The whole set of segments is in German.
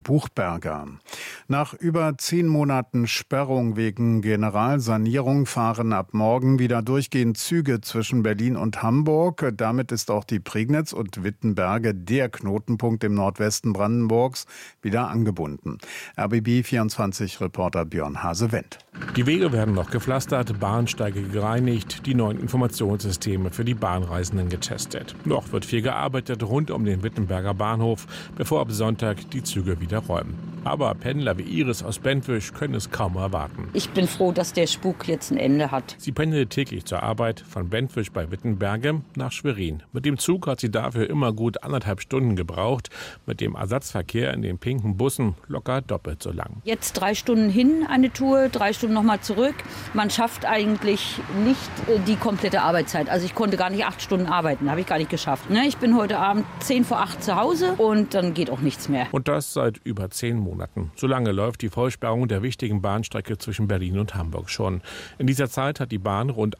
Buchberger. Nach über 10 Monaten Sperrung wegen Generalsanierung fahren ab morgen wieder durchgehend Züge zwischen Berlin und Hamburg. Damit ist auch die Prignitz und Wittenberge, der Knotenpunkt im Nordwesten Brandenburgs, wieder angebunden. RBB24-Reporter Björn Hase-Wendt. Die Wege werden noch gepflastert, Bahnsteige gereinigt, die neuen Informationssysteme für die Bahnreisenden getestet. Noch wird viel gearbeitet rund um den Wittenberger Bahnhof, bevor ab Sonntag die Züge wieder räumen. Aber Pendler wie Iris aus Bentwisch können es kaum erwarten. Ich bin froh, dass der Spuk jetzt ein Ende hat. Sie pendelt täglich zur Arbeit von Bentwisch bei Wittenberge nach Schwerin. Mit dem Zug hat sie dafür immer gut 1,5 Stunden gebraucht. Mit dem Ersatzverkehr in den pinken Bussen locker doppelt so lang. Jetzt 3 Stunden hin eine Tour, 3 Stunden nochmal zurück. Man schafft eigentlich nicht die komplette Arbeitszeit. Also ich konnte gar nicht 8 Stunden arbeiten, habe ich gar nicht geschafft. Ich bin heute Abend 7:50 zu Hause und dann geht auch nichts mehr. Und das seit über 10 Monaten. So lange läuft die Vollsperrung der wichtigen Bahnstrecke zwischen Berlin und Hamburg schon. In dieser Zeit hat die Bahn rund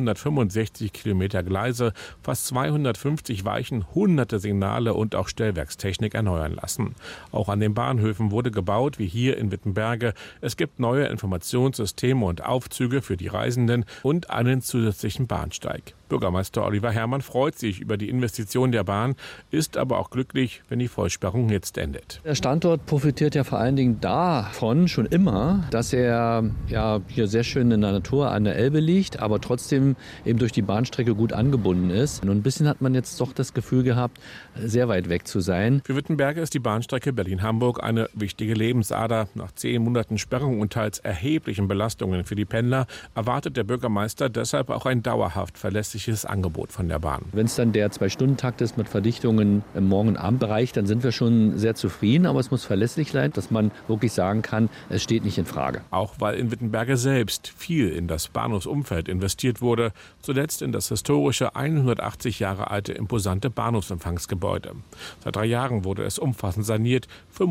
165 Kilometer Gleise, fast 250 Weichen, hunderte Signale und auch Stellwerkstechnik erneuern lassen. Auch an den Bahnhöfen wurde gebaut, wie hier in Wittenberge. Es gibt neue Informationssysteme und Aufzüge für die Reisenden und einen zusätzlichen Bahnsteig. Bürgermeister Oliver Herrmann freut sich über die Investition der Bahn, ist aber auch glücklich, wenn die Vollsperrung jetzt endet. Der Standort profitiert ja vor allen Dingen davon schon immer, dass er hier sehr schön in der Natur an der Elbe liegt, aber trotzdem eben durch die Bahnstrecke gut angebunden ist. Und ein bisschen hat man jetzt doch das Gefühl gehabt, sehr weit weg zu sein. Für Wittenberge ist die Bahnstrecke Berlin-Hamburg eine wichtige Lebensader. Nach 10 Monaten Sperrung und teils erheblichen Belastungen für die Pendler erwartet der Bürgermeister deshalb auch ein dauerhaft verlässliches Angebot von der Bahn. Wenn es dann der 2-Stunden-Takt ist mit Verdichtungen im Morgen- und Abendbereich, dann sind wir schon sehr zufrieden. Aber es muss verlässlich sein, dass man wirklich sagen kann, es steht nicht in Frage. Auch weil in Wittenberge selbst viel in das Bahnhofsumfeld investiert wurde. Zuletzt in das historische 180 Jahre alte imposante Bahnhofsempfangsgebäude. Seit 3 Jahren wurde es umfassend saniert.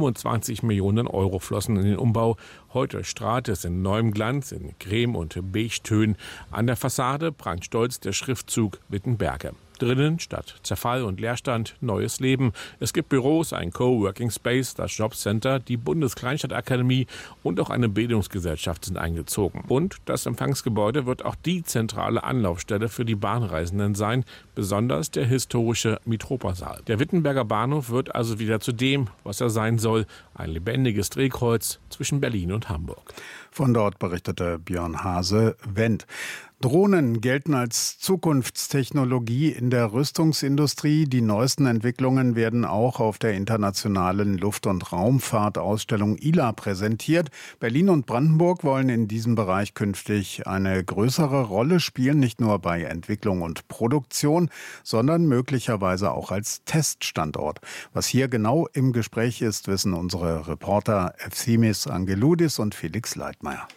25 Millionen Euro flossen in den Umbau. Heute strahlt es in neuem Glanz, in Creme- und Beige-Tönen. An der Fassade prangt stolz der Schriftzug Wittenberge. Drinnen, statt Zerfall und Leerstand, neues Leben. Es gibt Büros, ein Coworking Space, das Jobcenter, die Bundeskleinstadtakademie und auch eine Bildungsgesellschaft sind eingezogen. Und das Empfangsgebäude wird auch die zentrale Anlaufstelle für die Bahnreisenden sein, besonders der historische Mitropa-Saal. Der Wittenberger Bahnhof wird also wieder zu dem, was er sein soll, ein lebendiges Drehkreuz zwischen Berlin und Hamburg. Von dort berichtete Björn Hase-Wendt. Drohnen gelten als Zukunftstechnologie in der Rüstungsindustrie. Die neuesten Entwicklungen werden auch auf der internationalen Luft- und Raumfahrtausstellung ILA präsentiert. Berlin und Brandenburg wollen in diesem Bereich künftig eine größere Rolle spielen, nicht nur bei Entwicklung und Produktion, sondern möglicherweise auch als Teststandort. Was hier genau im Gespräch ist, wissen unsere Reporter Efthimis Angeloudis und Felix Leitmayr.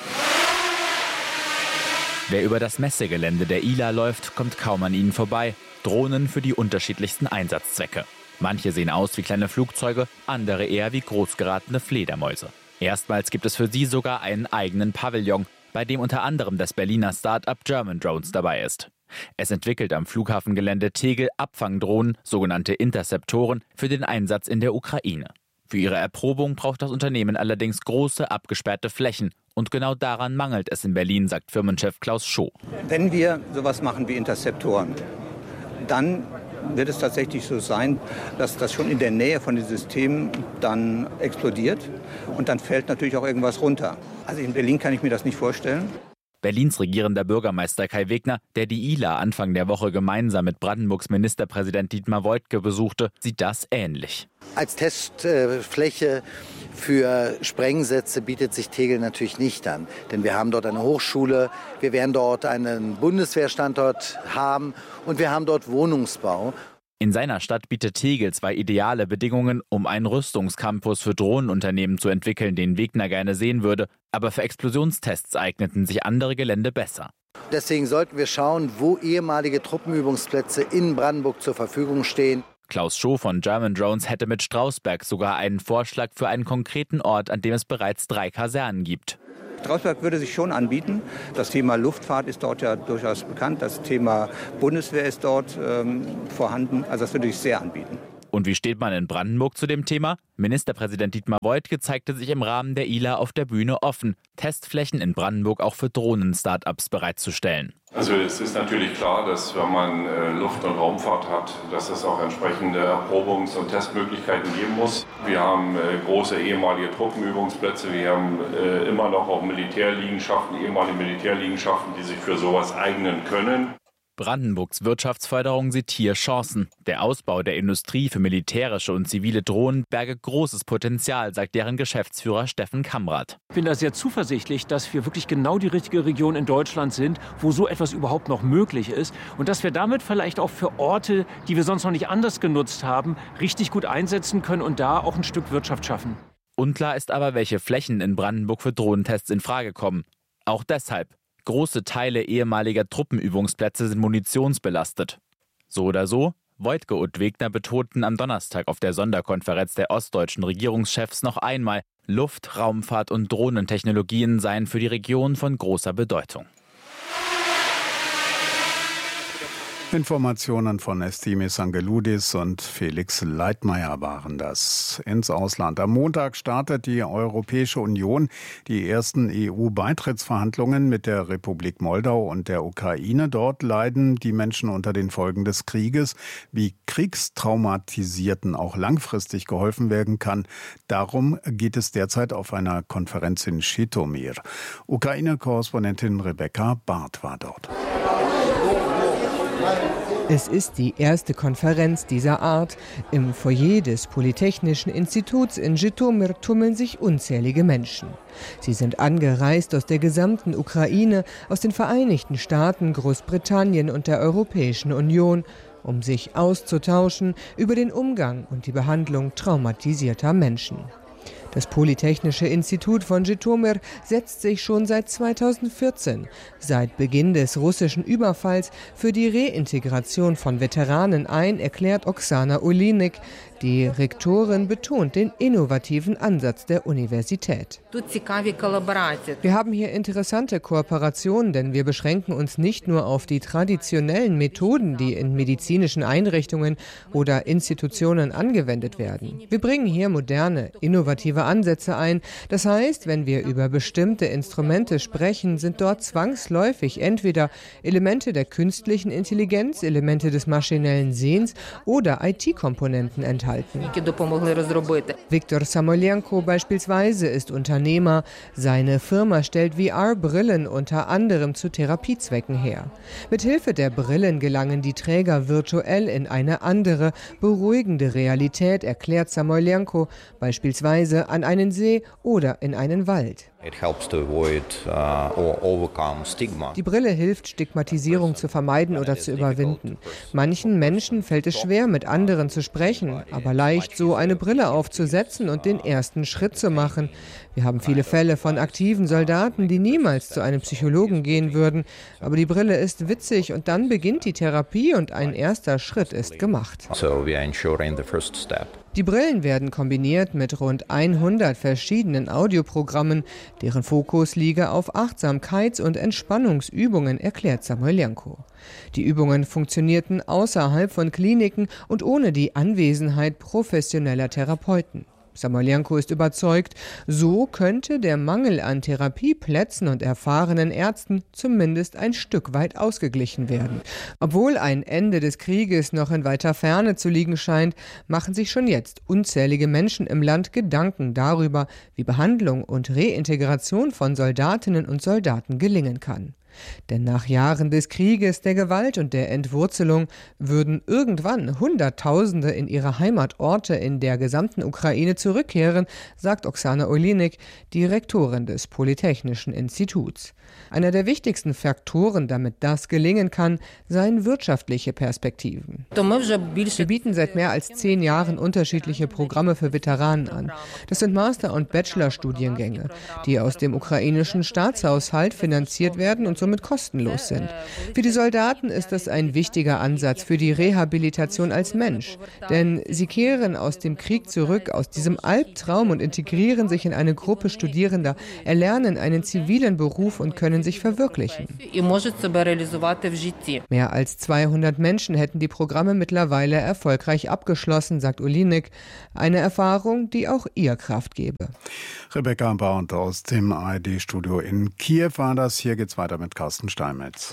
Wer über das Messegelände der ILA läuft, kommt kaum an ihnen vorbei. Drohnen für die unterschiedlichsten Einsatzzwecke. Manche sehen aus wie kleine Flugzeuge, andere eher wie großgeratene Fledermäuse. Erstmals gibt es für sie sogar einen eigenen Pavillon, bei dem unter anderem das Berliner Start-up German Drones dabei ist. Es entwickelt am Flughafengelände Tegel Abfangdrohnen, sogenannte Interceptoren, für den Einsatz in der Ukraine. Für ihre Erprobung braucht das Unternehmen allerdings große, abgesperrte Flächen. Und genau daran mangelt es in Berlin, sagt Firmenchef Klaus Scho. Wenn wir sowas machen wie Interceptoren, dann wird es tatsächlich so sein, dass das schon in der Nähe von den Systemen dann explodiert. Und dann fällt natürlich auch irgendwas runter. Also in Berlin kann ich mir das nicht vorstellen. Berlins regierender Bürgermeister Kai Wegner, der die ILA Anfang der Woche gemeinsam mit Brandenburgs Ministerpräsident Dietmar Woidke besuchte, sieht das ähnlich. Als Testfläche für Sprengsätze bietet sich Tegel natürlich nicht an. Denn wir haben dort eine Hochschule, wir werden dort einen Bundeswehrstandort haben und wir haben dort Wohnungsbau. In seiner Stadt bietet Tegel 2 ideale Bedingungen, um einen Rüstungscampus für Drohnenunternehmen zu entwickeln, den Wegner gerne sehen würde. Aber für Explosionstests eigneten sich andere Gelände besser. Deswegen sollten wir schauen, wo ehemalige Truppenübungsplätze in Brandenburg zur Verfügung stehen. Klaus Scho von German Drones hätte mit Strausberg sogar einen Vorschlag für einen konkreten Ort, an dem es bereits 3 Kasernen gibt. Strausberg würde sich schon anbieten. Das Thema Luftfahrt ist dort ja durchaus bekannt. Das Thema Bundeswehr ist dort vorhanden. Also das würde sich sehr anbieten. Und wie steht man in Brandenburg zu dem Thema? Ministerpräsident Dietmar Woidke zeigte sich im Rahmen der ILA auf der Bühne offen, Testflächen in Brandenburg auch für Drohnen-Startups bereitzuzustellen. Also es ist natürlich klar, dass wenn man Luft- und Raumfahrt hat, dass es auch entsprechende Erprobungs- und Testmöglichkeiten geben muss. Wir haben große ehemalige Truppenübungsplätze, wir haben immer noch auch Militärliegenschaften, ehemalige Militärliegenschaften, die sich für sowas eignen können. Brandenburgs Wirtschaftsförderung sieht hier Chancen. Der Ausbau der Industrie für militärische und zivile Drohnen berge großes Potenzial, sagt deren Geschäftsführer Steffen Kamrath. Ich bin da sehr zuversichtlich, dass wir wirklich genau die richtige Region in Deutschland sind, wo so etwas überhaupt noch möglich ist. Und dass wir damit vielleicht auch für Orte, die wir sonst noch nicht anders genutzt haben, richtig gut einsetzen können und da auch ein Stück Wirtschaft schaffen. Unklar ist aber, welche Flächen in Brandenburg für Drohnentests in Frage kommen. Auch deshalb. Große Teile ehemaliger Truppenübungsplätze sind munitionsbelastet. So oder so, Woidke und Wegner betonten am Donnerstag auf der Sonderkonferenz der ostdeutschen Regierungschefs noch einmal, Luft-, Raumfahrt- und Drohnentechnologien seien für die Region von großer Bedeutung. Informationen von Estimis Angeloudis und Felix Leitmayr waren das. Ins Ausland. Am Montag startet die Europäische Union die ersten EU-Beitrittsverhandlungen mit der Republik Moldau und der Ukraine. Dort leiden die Menschen unter den Folgen des Krieges. Wie Kriegstraumatisierten auch langfristig geholfen werden kann, darum geht es derzeit auf einer Konferenz in Schitomir. Ukraine-Korrespondentin Rebecca Barth war dort. Es ist die erste Konferenz dieser Art. Im Foyer des Polytechnischen Instituts in Schitomir tummeln sich unzählige Menschen. Sie sind angereist aus der gesamten Ukraine, aus den Vereinigten Staaten, Großbritannien und der Europäischen Union, um sich auszutauschen über den Umgang und die Behandlung traumatisierter Menschen. Das Polytechnische Institut von Schitomir setzt sich schon seit 2014, seit Beginn des russischen Überfalls, für die Reintegration von Veteranen ein, erklärt Oksana Olinik. Die Rektorin betont den innovativen Ansatz der Universität. Wir haben hier interessante Kooperationen, denn wir beschränken uns nicht nur auf die traditionellen Methoden, die in medizinischen Einrichtungen oder Institutionen angewendet werden. Wir bringen hier moderne, innovative Ansätze ein. Das heißt, wenn wir über bestimmte Instrumente sprechen, sind dort zwangsläufig entweder Elemente der künstlichen Intelligenz, Elemente des maschinellen Sehens oder IT-Komponenten enthalten. Viktor Samolenko beispielsweise ist Unternehmer. Seine Firma stellt VR-Brillen unter anderem zu Therapiezwecken her. Mithilfe der Brillen gelangen die Träger virtuell in eine andere, beruhigende Realität, erklärt Samolenko, beispielsweise an einen See oder in einen Wald. Die Brille hilft, Stigmatisierung zu vermeiden oder zu überwinden. Manchen Menschen fällt es schwer, mit anderen zu sprechen, aber leicht, so eine Brille aufzusetzen und den ersten Schritt zu machen. Wir haben viele Fälle von aktiven Soldaten, die niemals zu einem Psychologen gehen würden. Aber die Brille ist witzig und dann beginnt die Therapie und ein erster Schritt ist gemacht. Die Brillen werden kombiniert mit rund 100 verschiedenen Audioprogrammen, deren Fokus liege auf Achtsamkeits- und Entspannungsübungen, erklärt Samolenko. Die Übungen funktionierten außerhalb von Kliniken und ohne die Anwesenheit professioneller Therapeuten. Samolenko ist überzeugt, so könnte der Mangel an Therapieplätzen und erfahrenen Ärzten zumindest ein Stück weit ausgeglichen werden. Obwohl ein Ende des Krieges noch in weiter Ferne zu liegen scheint, machen sich schon jetzt unzählige Menschen im Land Gedanken darüber, wie Behandlung und Reintegration von Soldatinnen und Soldaten gelingen kann. Denn nach Jahren des Krieges, der Gewalt und der Entwurzelung würden irgendwann Hunderttausende in ihre Heimatorte in der gesamten Ukraine zurückkehren, sagt Oksana Olinik, die Rektorin des Polytechnischen Instituts. Einer der wichtigsten Faktoren, damit das gelingen kann, seien wirtschaftliche Perspektiven. Wir bieten seit mehr als 10 Jahren unterschiedliche Programme für Veteranen an. Das sind Master- und Bachelorstudiengänge, die aus dem ukrainischen Staatshaushalt finanziert werden und somit kostenlos sind. Für die Soldaten ist das ein wichtiger Ansatz für die Rehabilitation als Mensch. Denn sie kehren aus dem Krieg zurück, aus diesem Albtraum und integrieren sich in eine Gruppe Studierender, erlernen einen zivilen Beruf und können sich verwirklichen. Mehr als 200 Menschen hätten die Programme mittlerweile erfolgreich abgeschlossen, sagt Olinik. Eine Erfahrung, die auch ihr Kraft gebe. Rebecca Baunt aus dem ARD-Studio in Kiew war das. Hier geht's weiter mit Carsten Steinmetz.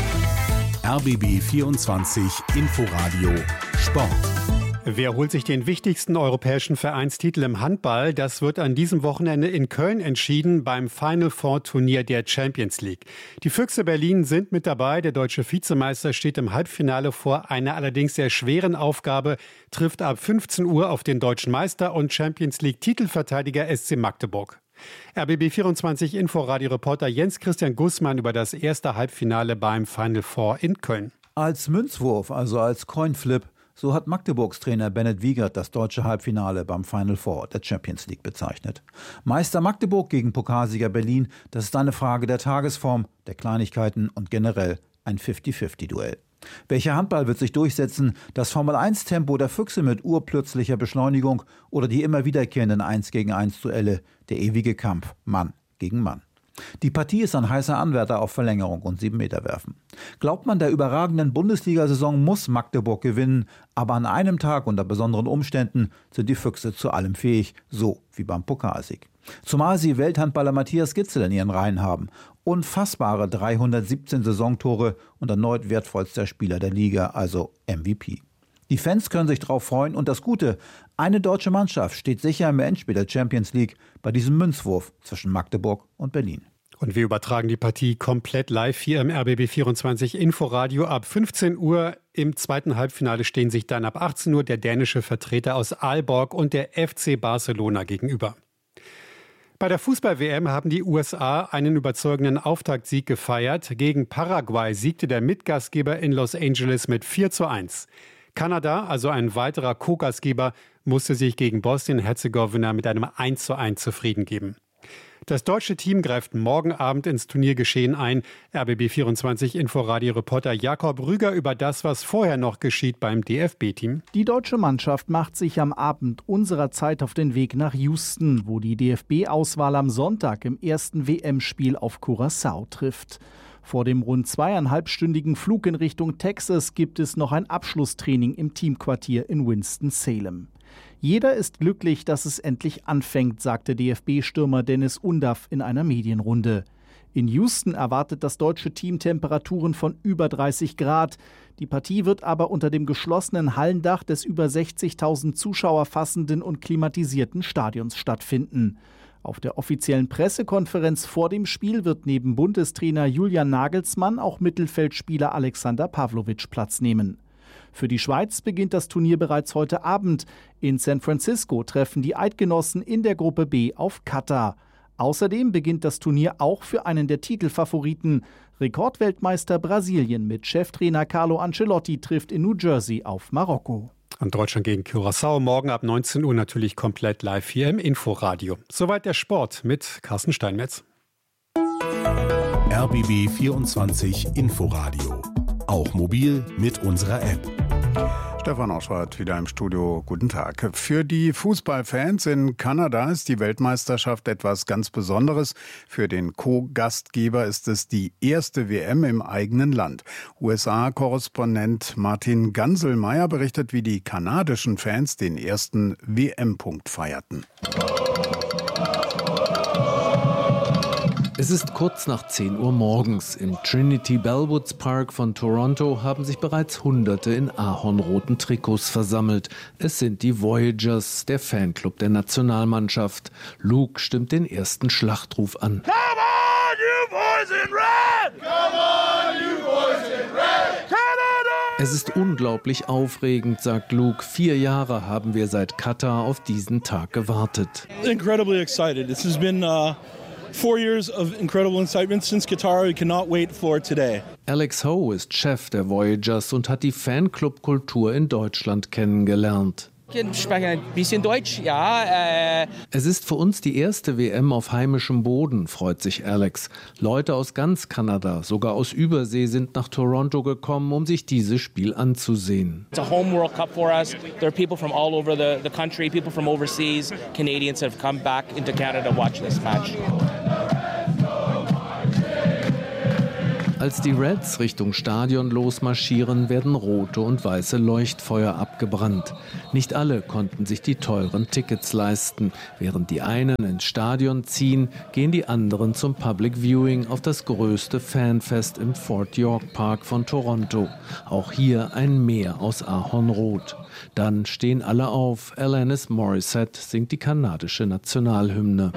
RBB 24 Inforadio Sport. Wer holt sich den wichtigsten europäischen Vereinstitel im Handball? Das wird an diesem Wochenende in Köln entschieden beim Final Four Turnier der Champions League. Die Füchse Berlin sind mit dabei. Der deutsche Vizemeister steht im Halbfinale vor einer allerdings sehr schweren Aufgabe, trifft ab 15 Uhr auf den deutschen Meister und Champions League Titelverteidiger SC Magdeburg. RBB 24 Inforadio-Reporter Jens-Christian Gußmann über das erste Halbfinale beim Final Four in Köln. Als Münzwurf, also als Coinflip, so hat Magdeburgs Trainer Bennett Wiegert das deutsche Halbfinale beim Final Four der Champions League bezeichnet. Meister Magdeburg gegen Pokalsieger Berlin, das ist eine Frage der Tagesform, der Kleinigkeiten und generell ein 50-50-Duell. Welcher Handball wird sich durchsetzen? Das Formel-1-Tempo der Füchse mit urplötzlicher Beschleunigung oder die immer wiederkehrenden 1-gegen-1-Duelle, der ewige Kampf Mann gegen Mann? Die Partie ist ein heißer Anwärter auf Verlängerung und 7-Meter-Werfen. Glaubt man, der überragenden Bundesliga-Saison muss Magdeburg gewinnen, aber an einem Tag unter besonderen Umständen sind die Füchse zu allem fähig, so wie beim Pokalsieg. Zumal sie Welthandballer Matthias Gitzel in ihren Reihen haben. Unfassbare 317 Saisontore und erneut wertvollster Spieler der Liga, also MVP. Die Fans können sich drauf freuen und das Gute, eine deutsche Mannschaft steht sicher im Endspiel der Champions League bei diesem Münzwurf zwischen Magdeburg und Berlin. Und wir übertragen die Partie komplett live hier im RBB 24 Inforadio ab 15 Uhr. Im zweiten Halbfinale stehen sich dann ab 18 Uhr der dänische Vertreter aus Aalborg und der FC Barcelona gegenüber. Bei der Fußball-WM haben die USA einen überzeugenden Auftaktsieg gefeiert. Gegen Paraguay siegte der Mitgastgeber in Los Angeles mit 4:1. Kanada, also ein weiterer Co-Gastgeber, musste sich gegen Bosnien-Herzegowina mit einem 1:1 zufrieden geben. Das deutsche Team greift morgen Abend ins Turniergeschehen ein. RBB 24 Inforadio-Reporter Jakob Rüger über das, was vorher noch geschieht beim DFB-Team. Die deutsche Mannschaft macht sich am Abend unserer Zeit auf den Weg nach Houston, wo die DFB-Auswahl am Sonntag im ersten WM-Spiel auf Curaçao trifft. Vor dem rund 2,5-stündigen Flug in Richtung Texas gibt es noch ein Abschlusstraining im Teamquartier in Winston-Salem. Jeder ist glücklich, dass es endlich anfängt, sagte DFB-Stürmer Dennis Undaff in einer Medienrunde. In Houston erwartet das deutsche Team Temperaturen von über 30 Grad. Die Partie wird aber unter dem geschlossenen Hallendach des über 60.000 Zuschauer fassenden und klimatisierten Stadions stattfinden. Auf der offiziellen Pressekonferenz vor dem Spiel wird neben Bundestrainer Julian Nagelsmann auch Mittelfeldspieler Alexander Pavlovic Platz nehmen. Für die Schweiz beginnt das Turnier bereits heute Abend. In San Francisco treffen die Eidgenossen in der Gruppe B auf Katar. Außerdem beginnt das Turnier auch für einen der Titelfavoriten. Rekordweltmeister Brasilien mit Cheftrainer Carlo Ancelotti trifft in New Jersey auf Marokko. Und Deutschland gegen Curaçao morgen ab 19 Uhr natürlich komplett live hier im Inforadio. Soweit der Sport mit Carsten Steinmetz. RBB 24 Inforadio. Auch mobil mit unserer App. Stefan Oschwart wieder im Studio. Guten Tag. Für die Fußballfans in Kanada ist die Weltmeisterschaft etwas ganz Besonderes. Für den Co-Gastgeber ist es die erste WM im eigenen Land. USA-Korrespondent Martin Ganselmeier berichtet, wie die kanadischen Fans den ersten WM-Punkt feierten. Es ist kurz nach 10 Uhr morgens. Im Trinity Bellwoods Park von Toronto haben sich bereits Hunderte in ahornroten Trikots versammelt. Es sind die Voyagers, der Fanclub der Nationalmannschaft. Luke stimmt den ersten Schlachtruf an. Come on, you boys in red! Come on, you boys in red! Canada! Es ist unglaublich aufregend, sagt Luke. 4 Jahre haben wir seit Katar auf diesen Tag gewartet. Incredibly excited. This has been 4 years of incredible excitement since Qatar. We cannot wait for today. Alex Ho ist Chef der Voyagers und hat die Fanclub-Kultur in Deutschland kennengelernt. Ich spreche ein bisschen Deutsch, ja. Es ist für uns die erste WM auf heimischem Boden, freut sich Alex. Leute aus ganz Kanada, sogar aus Übersee, sind nach Toronto gekommen, um sich dieses Spiel anzusehen. It's a home World Cup for us. There are people from all over the country, people from overseas, Canadians have come back into Canada to watch this match. Als die Reds Richtung Stadion losmarschieren, werden rote und weiße Leuchtfeuer abgebrannt. Nicht alle konnten sich die teuren Tickets leisten. Während die einen ins Stadion ziehen, gehen die anderen zum Public Viewing auf das größte Fanfest im Fort York Park von Toronto. Auch hier ein Meer aus Ahornrot. Dann stehen alle auf. Alanis Morissette singt die kanadische Nationalhymne.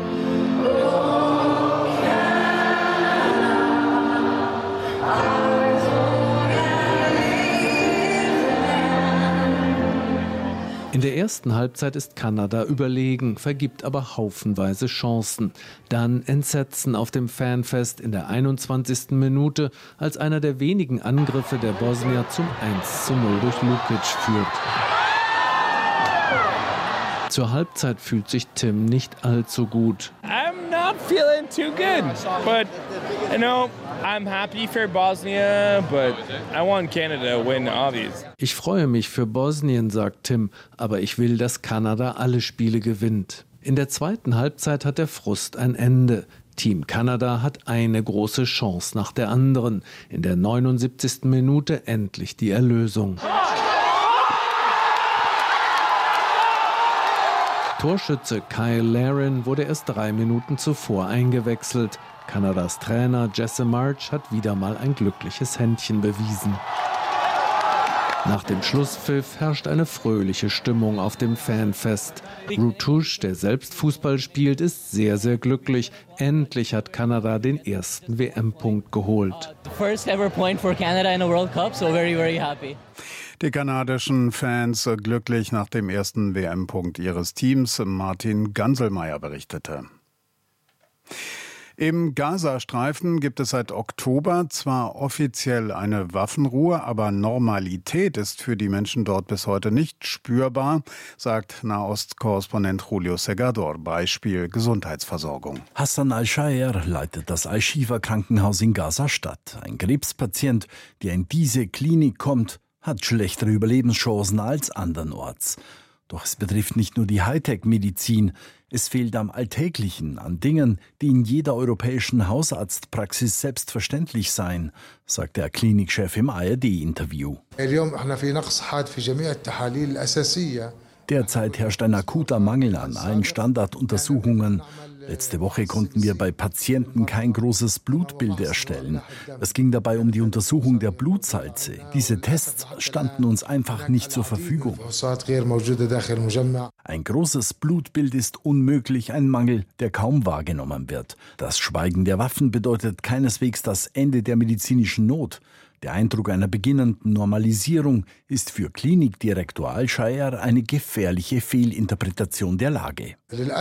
In der ersten Halbzeit ist Kanada überlegen, vergibt aber haufenweise Chancen. Dann Entsetzen auf dem Fanfest in der 21. Minute, als einer der wenigen Angriffe der Bosnier zum 1:0 durch Lukic führt. Zur Halbzeit fühlt sich Tim nicht allzu gut. I'm not feeling too good, but you know, I'm happy for Bosnia, but I want Canada to win, obviously. Ich freue mich für Bosnien, sagt Tim, aber ich will, dass Kanada alle Spiele gewinnt. In der zweiten Halbzeit hat der Frust ein Ende. Team Kanada hat eine große Chance nach der anderen. In der 79. Minute endlich die Erlösung. Torschütze Kyle Larin wurde erst 3 Minuten zuvor eingewechselt. Kanadas Trainer Jesse March hat wieder mal ein glückliches Händchen bewiesen. Nach dem Schlusspfiff herrscht eine fröhliche Stimmung auf dem Fanfest. Rutush, der selbst Fußball spielt, ist sehr, sehr glücklich. Endlich hat Kanada den ersten WM-Punkt geholt. First ever point for Canada in a World Cup, so very, very happy. Die kanadischen Fans glücklich nach dem ersten WM-Punkt ihres Teams. Martin Ganselmeier berichtete. Im Gazastreifen gibt es seit Oktober zwar offiziell eine Waffenruhe, aber Normalität ist für die Menschen dort bis heute nicht spürbar, sagt Nahost-Korrespondent Julio Segador. Beispiel Gesundheitsversorgung. Hassan al-Shayer leitet das Al-Shifa-Krankenhaus in Gaza-Stadt. Ein Krebspatient, der in diese Klinik kommt, hat schlechtere Überlebenschancen als andernorts. Doch es betrifft nicht nur die Hightech-Medizin. Es fehlt am Alltäglichen, an Dingen, die in jeder europäischen Hausarztpraxis selbstverständlich seien, sagt der Klinikchef im ARD-Interview. Derzeit herrscht ein akuter Mangel an allen Standarduntersuchungen. Letzte Woche konnten wir bei Patienten kein großes Blutbild erstellen. Es ging dabei um die Untersuchung der Blutsalze. Diese Tests standen uns einfach nicht zur Verfügung. Ein großes Blutbild ist unmöglich, ein Mangel, der kaum wahrgenommen wird. Das Schweigen der Waffen bedeutet keineswegs das Ende der medizinischen Not. Der Eindruck einer beginnenden Normalisierung ist für Klinikdirektor Al-Shayer eine gefährliche Fehlinterpretation der Lage.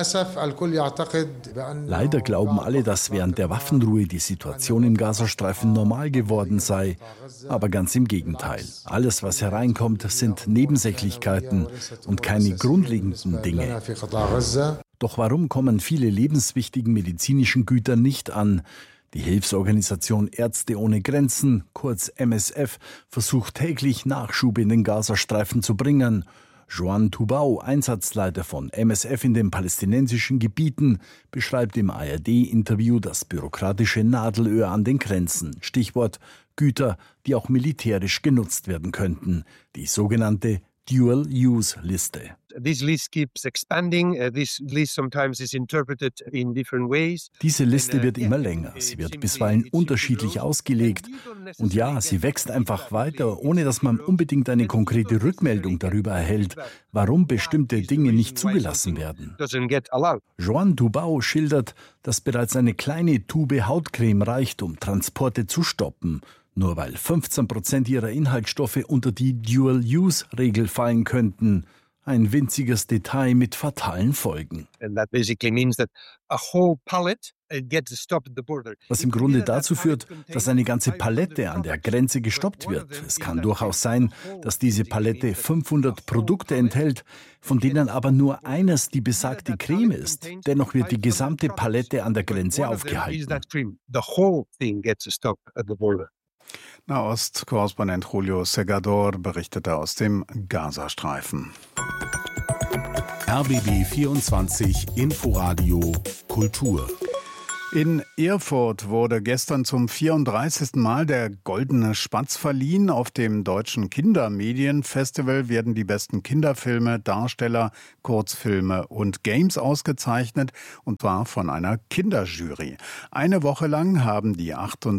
Leider glauben alle, dass während der Waffenruhe die Situation im Gazastreifen normal geworden sei. Aber ganz im Gegenteil. Alles, was hereinkommt, sind Nebensächlichkeiten und keine grundlegenden Dinge. Doch warum kommen viele lebenswichtigen medizinischen Güter nicht an? Die Hilfsorganisation Ärzte ohne Grenzen, kurz MSF, versucht täglich Nachschub in den Gazastreifen zu bringen. Joan Tubau, Einsatzleiter von MSF in den palästinensischen Gebieten, beschreibt im ARD-Interview das bürokratische Nadelöhr an den Grenzen. Stichwort Güter, die auch militärisch genutzt werden könnten. Die sogenannte Dual-Use-Liste. Diese Liste wird immer länger. Sie wird bisweilen unterschiedlich ausgelegt. Und ja, sie wächst einfach weiter, ohne dass man unbedingt eine konkrete Rückmeldung darüber erhält, warum bestimmte Dinge nicht zugelassen werden. Joan Tubau schildert, dass bereits eine kleine Tube Hautcreme reicht, um Transporte zu stoppen. Nur weil 15% ihrer Inhaltsstoffe unter die Dual-Use-Regel fallen könnten. Ein winziges Detail mit fatalen Folgen. Was im Grunde dazu führt, dass eine ganze Palette an der Grenze gestoppt wird. Es kann durchaus sein, dass diese Palette 500 Produkte enthält, von denen aber nur eines die besagte Creme ist. Dennoch wird die gesamte Palette an der Grenze aufgehalten. Nahost-Korrespondent Julio Segador berichtete aus dem Gazastreifen. RBB 24 Inforadio Kultur. In Erfurt wurde gestern zum 34. Mal der Goldene Spatz verliehen. Auf dem Deutschen Kindermedienfestival werden die besten Kinderfilme, Darsteller, Kurzfilme und Games ausgezeichnet, und zwar von einer Kinderjury. Eine Woche lang haben die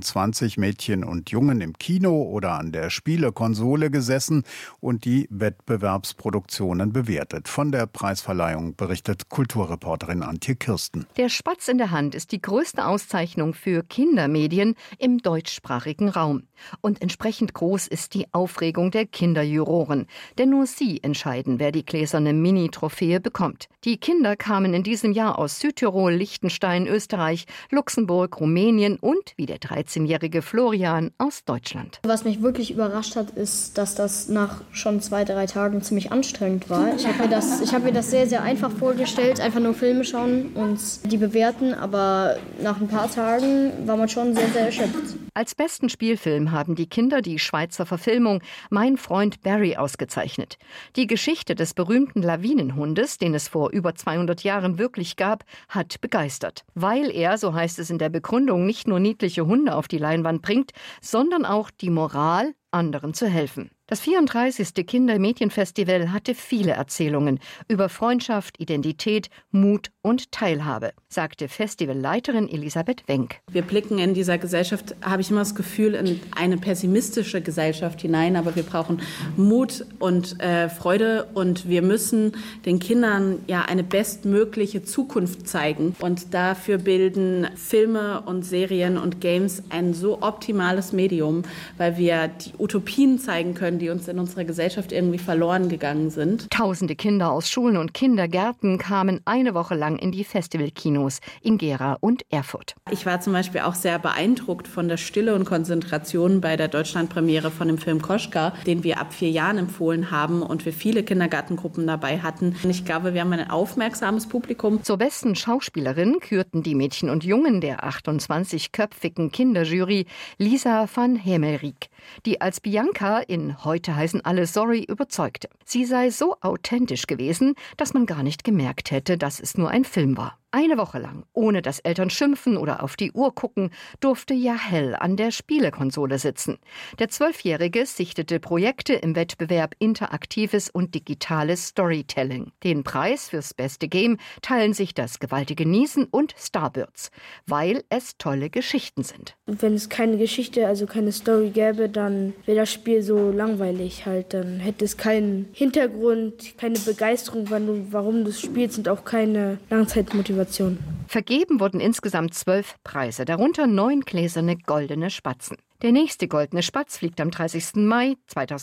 28 Mädchen und Jungen im Kino oder an der Spielekonsole gesessen und die Wettbewerbsproduktionen bewertet. Von der Preisverleihung berichtet Kulturreporterin Antje Kirsten. Der Spatz in der Hand ist die größte Auszeichnung für Kindermedien im deutschsprachigen Raum. Und entsprechend groß ist die Aufregung der Kinderjuroren. Denn nur sie entscheiden, wer die gläserne Mini-Trophäe bekommt. Die Kinder kamen in diesem Jahr aus Südtirol, Liechtenstein, Österreich, Luxemburg, Rumänien und, wie der 13-jährige Florian, aus Deutschland. Was mich wirklich überrascht hat, ist, dass das nach schon 2-3 Tagen ziemlich anstrengend war. Ich habe mir das sehr, sehr einfach vorgestellt. Einfach nur Filme schauen und die bewerten, aber nach ein paar Tagen war man schon sehr, sehr erschöpft. Als besten Spielfilm haben die Kinder die Schweizer Verfilmung Mein Freund Barry ausgezeichnet. Die Geschichte des berühmten Lawinenhundes, den es vor über 200 Jahren wirklich gab, hat begeistert. Weil er, so heißt es in der Begründung, nicht nur niedliche Hunde auf die Leinwand bringt, sondern auch die Moral, anderen zu helfen. Das 34. Kindermedienfestival hatte viele Erzählungen über Freundschaft, Identität, Mut und Teilhabe, sagte Festivalleiterin Elisabeth Wenck. Wir blicken in dieser Gesellschaft, habe ich immer das Gefühl, in eine pessimistische Gesellschaft hinein, aber wir brauchen Mut und Freude und wir müssen den Kindern ja eine bestmögliche Zukunft zeigen. Und dafür bilden Filme und Serien und Games ein so optimales Medium, weil wir die Utopien zeigen können, die uns in unserer Gesellschaft irgendwie verloren gegangen sind. Tausende Kinder aus Schulen und Kindergärten kamen eine Woche lang in die Festivalkinos in Gera und Erfurt. Ich war zum Beispiel auch sehr beeindruckt von der Stille und Konzentration bei der Deutschlandpremiere von dem Film Koschka, den wir ab 4 Jahren empfohlen haben und wir viele Kindergartengruppen dabei hatten. Und ich glaube, wir haben ein aufmerksames Publikum. Zur besten Schauspielerin kürten die Mädchen und Jungen der 28-köpfigen Kinderjury Lisa van Hemelrijk, die als Bianca in Heute heißen alle sorry überzeugte. Sie sei so authentisch gewesen, dass man gar nicht gemerkt hätte, dass es nur ein Film war. Eine Woche lang, ohne dass Eltern schimpfen oder auf die Uhr gucken, durfte Yahel an der Spielekonsole sitzen. Der 12-Jährige sichtete Projekte im Wettbewerb interaktives und digitales Storytelling. Den Preis fürs beste Game teilen sich das gewaltige Niesen und Starbirds, weil es tolle Geschichten sind. Wenn es keine Geschichte, also keine Story gäbe, dann wäre das Spiel so langweilig halt. Dann hätte es keinen Hintergrund, keine Begeisterung, warum du es spielst und auch keine Langzeitmotivation. Vergeben wurden insgesamt 12 Preise, darunter 9 gläserne goldene Spatzen. Der nächste goldene Spatz fliegt am 30. Mai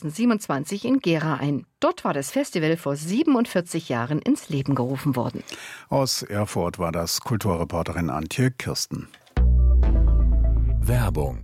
2027 in Gera ein. Dort war das Festival vor 47 Jahren ins Leben gerufen worden. Aus Erfurt war das Kulturreporterin Antje Kirsten. Werbung.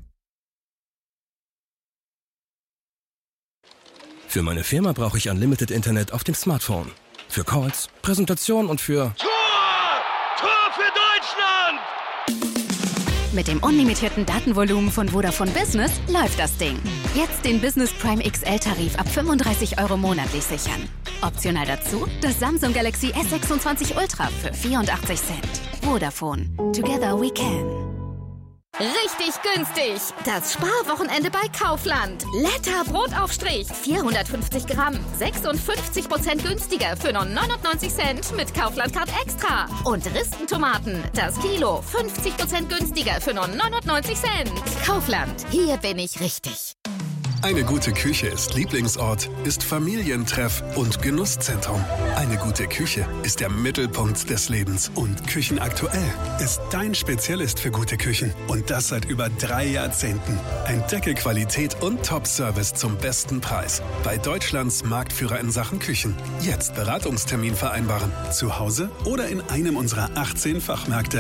Für meine Firma brauche ich Unlimited Internet auf dem Smartphone. Für Calls, Präsentation und für... Tor für Deutschland! Mit dem unlimitierten Datenvolumen von Vodafone Business läuft das Ding. Jetzt den Business Prime XL-Tarif ab 35 € monatlich sichern. Optional dazu das Samsung Galaxy S26 Ultra für 84 Cent. Vodafone. Together we can. Richtig günstig. Das Sparwochenende bei Kaufland. Letter Brotaufstrich. 450 Gramm. 56% günstiger für nur 99 Cent mit Kaufland-Card Extra. Und Ristentomaten. Das Kilo. 50% günstiger für nur 99 Cent. Kaufland. Hier bin ich richtig. Eine gute Küche ist Lieblingsort, ist Familientreff und Genusszentrum. Eine gute Küche ist der Mittelpunkt des Lebens. Und Küchenaktuell ist dein Spezialist für gute Küchen. Und das seit über 3 Jahrzehnten. Entdecke Qualität und Top-Service zum besten Preis. Bei Deutschlands Marktführer in Sachen Küchen. Jetzt Beratungstermin vereinbaren. Zu Hause oder in einem unserer 18 Fachmärkte.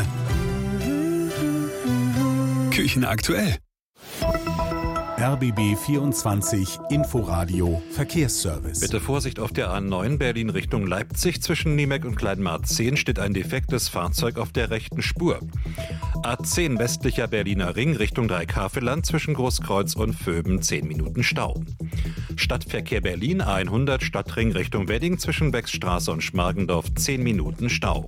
Küchenaktuell. RBB 24 Inforadio Verkehrsservice. Bitte Vorsicht auf der A9 Berlin Richtung Leipzig. Zwischen Niemek und Kleinmarzehn steht ein defektes Fahrzeug auf der rechten Spur. A10 westlicher Berliner Ring Richtung Dreieckhavelland zwischen Großkreuz und Vöben 10 Minuten Stau. Stadtverkehr Berlin A100 Stadtring Richtung Wedding zwischen Beckstraße und Schmargendorf 10 Minuten Stau.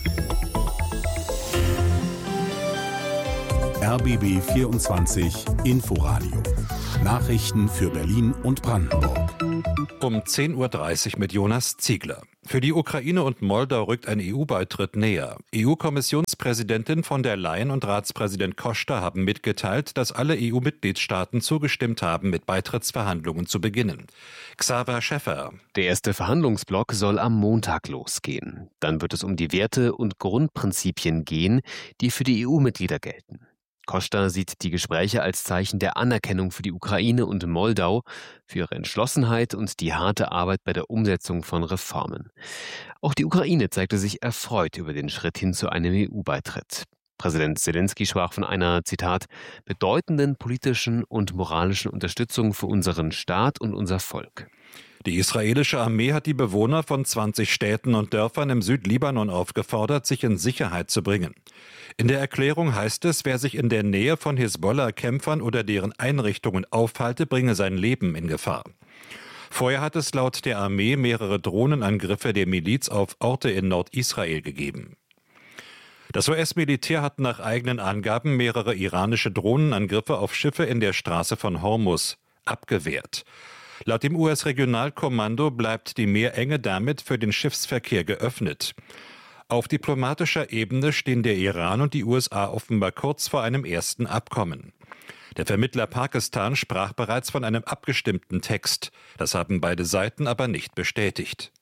RBB 24 Inforadio. Nachrichten für Berlin und Brandenburg. Um 10.30 Uhr mit Jonas Ziegler. Für die Ukraine und Moldau rückt ein EU-Beitritt näher. EU-Kommissionspräsidentin von der Leyen und Ratspräsident Costa haben mitgeteilt, dass alle EU-Mitgliedstaaten zugestimmt haben, mit Beitrittsverhandlungen zu beginnen. Xaver Schäffer. Der erste Verhandlungsblock soll am Montag losgehen. Dann wird es um die Werte und Grundprinzipien gehen, die für die EU-Mitglieder gelten. Costa sieht die Gespräche als Zeichen der Anerkennung für die Ukraine und Moldau, für ihre Entschlossenheit und die harte Arbeit bei der Umsetzung von Reformen. Auch die Ukraine zeigte sich erfreut über den Schritt hin zu einem EU-Beitritt. Präsident Zelensky sprach von einer, Zitat, bedeutenden politischen und moralischen Unterstützung für unseren Staat und unser Volk. Die israelische Armee hat die Bewohner von 20 Städten und Dörfern im Südlibanon aufgefordert, sich in Sicherheit zu bringen. In der Erklärung heißt es, wer sich in der Nähe von Hisbollah-Kämpfern oder deren Einrichtungen aufhalte, bringe sein Leben in Gefahr. Vorher hat es laut der Armee mehrere Drohnenangriffe der Miliz auf Orte in Nordisrael gegeben. Das US-Militär hat nach eigenen Angaben mehrere iranische Drohnenangriffe auf Schiffe in der Straße von Hormuz abgewehrt. Laut dem US-Regionalkommando bleibt die Meerenge damit für den Schiffsverkehr geöffnet. Auf diplomatischer Ebene stehen der Iran und die USA offenbar kurz vor einem ersten Abkommen. Der Vermittler Pakistan sprach bereits von einem abgestimmten Text. Das haben beide Seiten aber nicht bestätigt.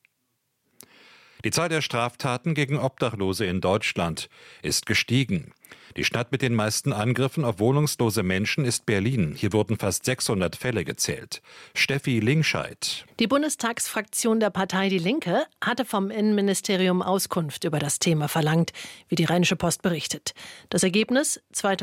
Die Zahl der Straftaten gegen Obdachlose in Deutschland ist gestiegen. Die Stadt mit den meisten Angriffen auf wohnungslose Menschen ist Berlin. Hier wurden fast 600 Fälle gezählt. Steffi Lingscheid. Die Bundestagsfraktion der Partei Die Linke hatte vom Innenministerium Auskunft über das Thema verlangt, wie die Rheinische Post berichtet. Das Ergebnis: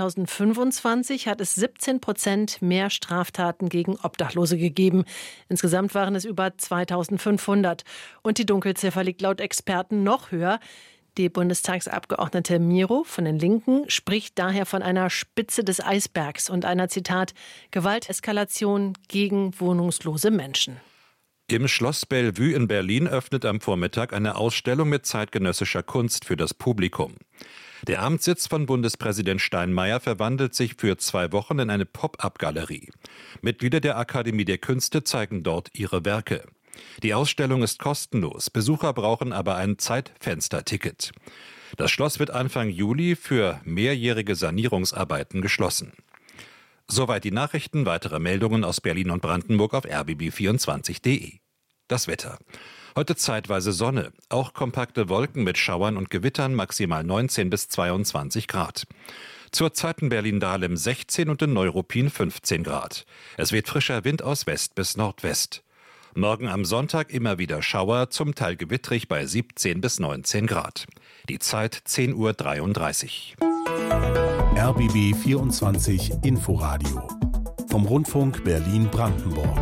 2025 hat es 17% mehr Straftaten gegen Obdachlose gegeben. Insgesamt waren es über 2500. Und die Dunkelziffer liegt laut Experten noch höher. Die Bundestagsabgeordnete Miro von den Linken spricht daher von einer Spitze des Eisbergs und einer, Zitat, Gewalteskalation gegen wohnungslose Menschen. Im Schloss Bellevue in Berlin öffnet am Vormittag eine Ausstellung mit zeitgenössischer Kunst für das Publikum. Der Amtssitz von Bundespräsident Steinmeier verwandelt sich für 2 Wochen in eine Pop-up-Galerie. Mitglieder der Akademie der Künste zeigen dort ihre Werke. Die Ausstellung ist kostenlos, Besucher brauchen aber ein Zeitfensterticket. Das Schloss wird Anfang Juli für mehrjährige Sanierungsarbeiten geschlossen. Soweit die Nachrichten, weitere Meldungen aus Berlin und Brandenburg auf rbb24.de. Das Wetter. Heute zeitweise Sonne, auch kompakte Wolken mit Schauern und Gewittern, maximal 19 bis 22 Grad. Zurzeit in Berlin-Dahlem 16 und in Neuruppin 15 Grad. Es weht frischer Wind aus West bis Nordwest. Morgen am Sonntag immer wieder Schauer, zum Teil gewittrig bei 17 bis 19 Grad. Die Zeit 10.33 Uhr. RBB 24 Inforadio. Vom Rundfunk Berlin-Brandenburg.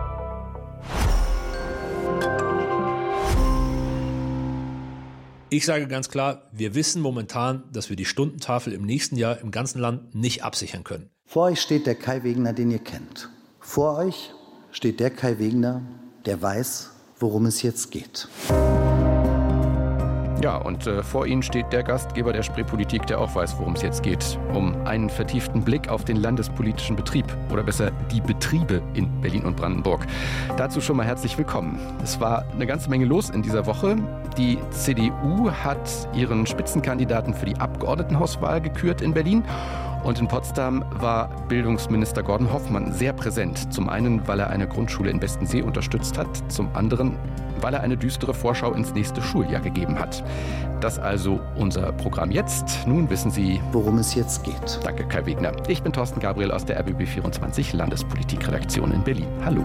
Ich sage ganz klar, wir wissen momentan, dass wir die Stundentafel im nächsten Jahr im ganzen Land nicht absichern können. Vor euch steht der Kai Wegener, den ihr kennt. Vor euch steht der Kai Wegener, der weiß, worum es jetzt geht. Ja, und vor Ihnen steht der Gastgeber der Spreepolitik, der auch weiß, worum es jetzt geht. Um einen vertieften Blick auf den landespolitischen Betrieb oder besser die Betriebe in Berlin und Brandenburg. Dazu schon mal herzlich willkommen. Es war eine ganze Menge los in dieser Woche. Die CDU hat ihren Spitzenkandidaten für die Abgeordnetenhauswahl gekürt in Berlin. Und in Potsdam war Bildungsminister Gordon Hoffmann sehr präsent. Zum einen, weil er eine Grundschule in Bestensee unterstützt hat. Zum anderen, weil er eine düstere Vorschau ins nächste Schuljahr gegeben hat. Das also unser Programm jetzt. Nun wissen Sie, worum es jetzt geht. Danke, Kai Wegner. Ich bin Thorsten Gabriel aus der RBB24 Landespolitikredaktion in Berlin. Hallo.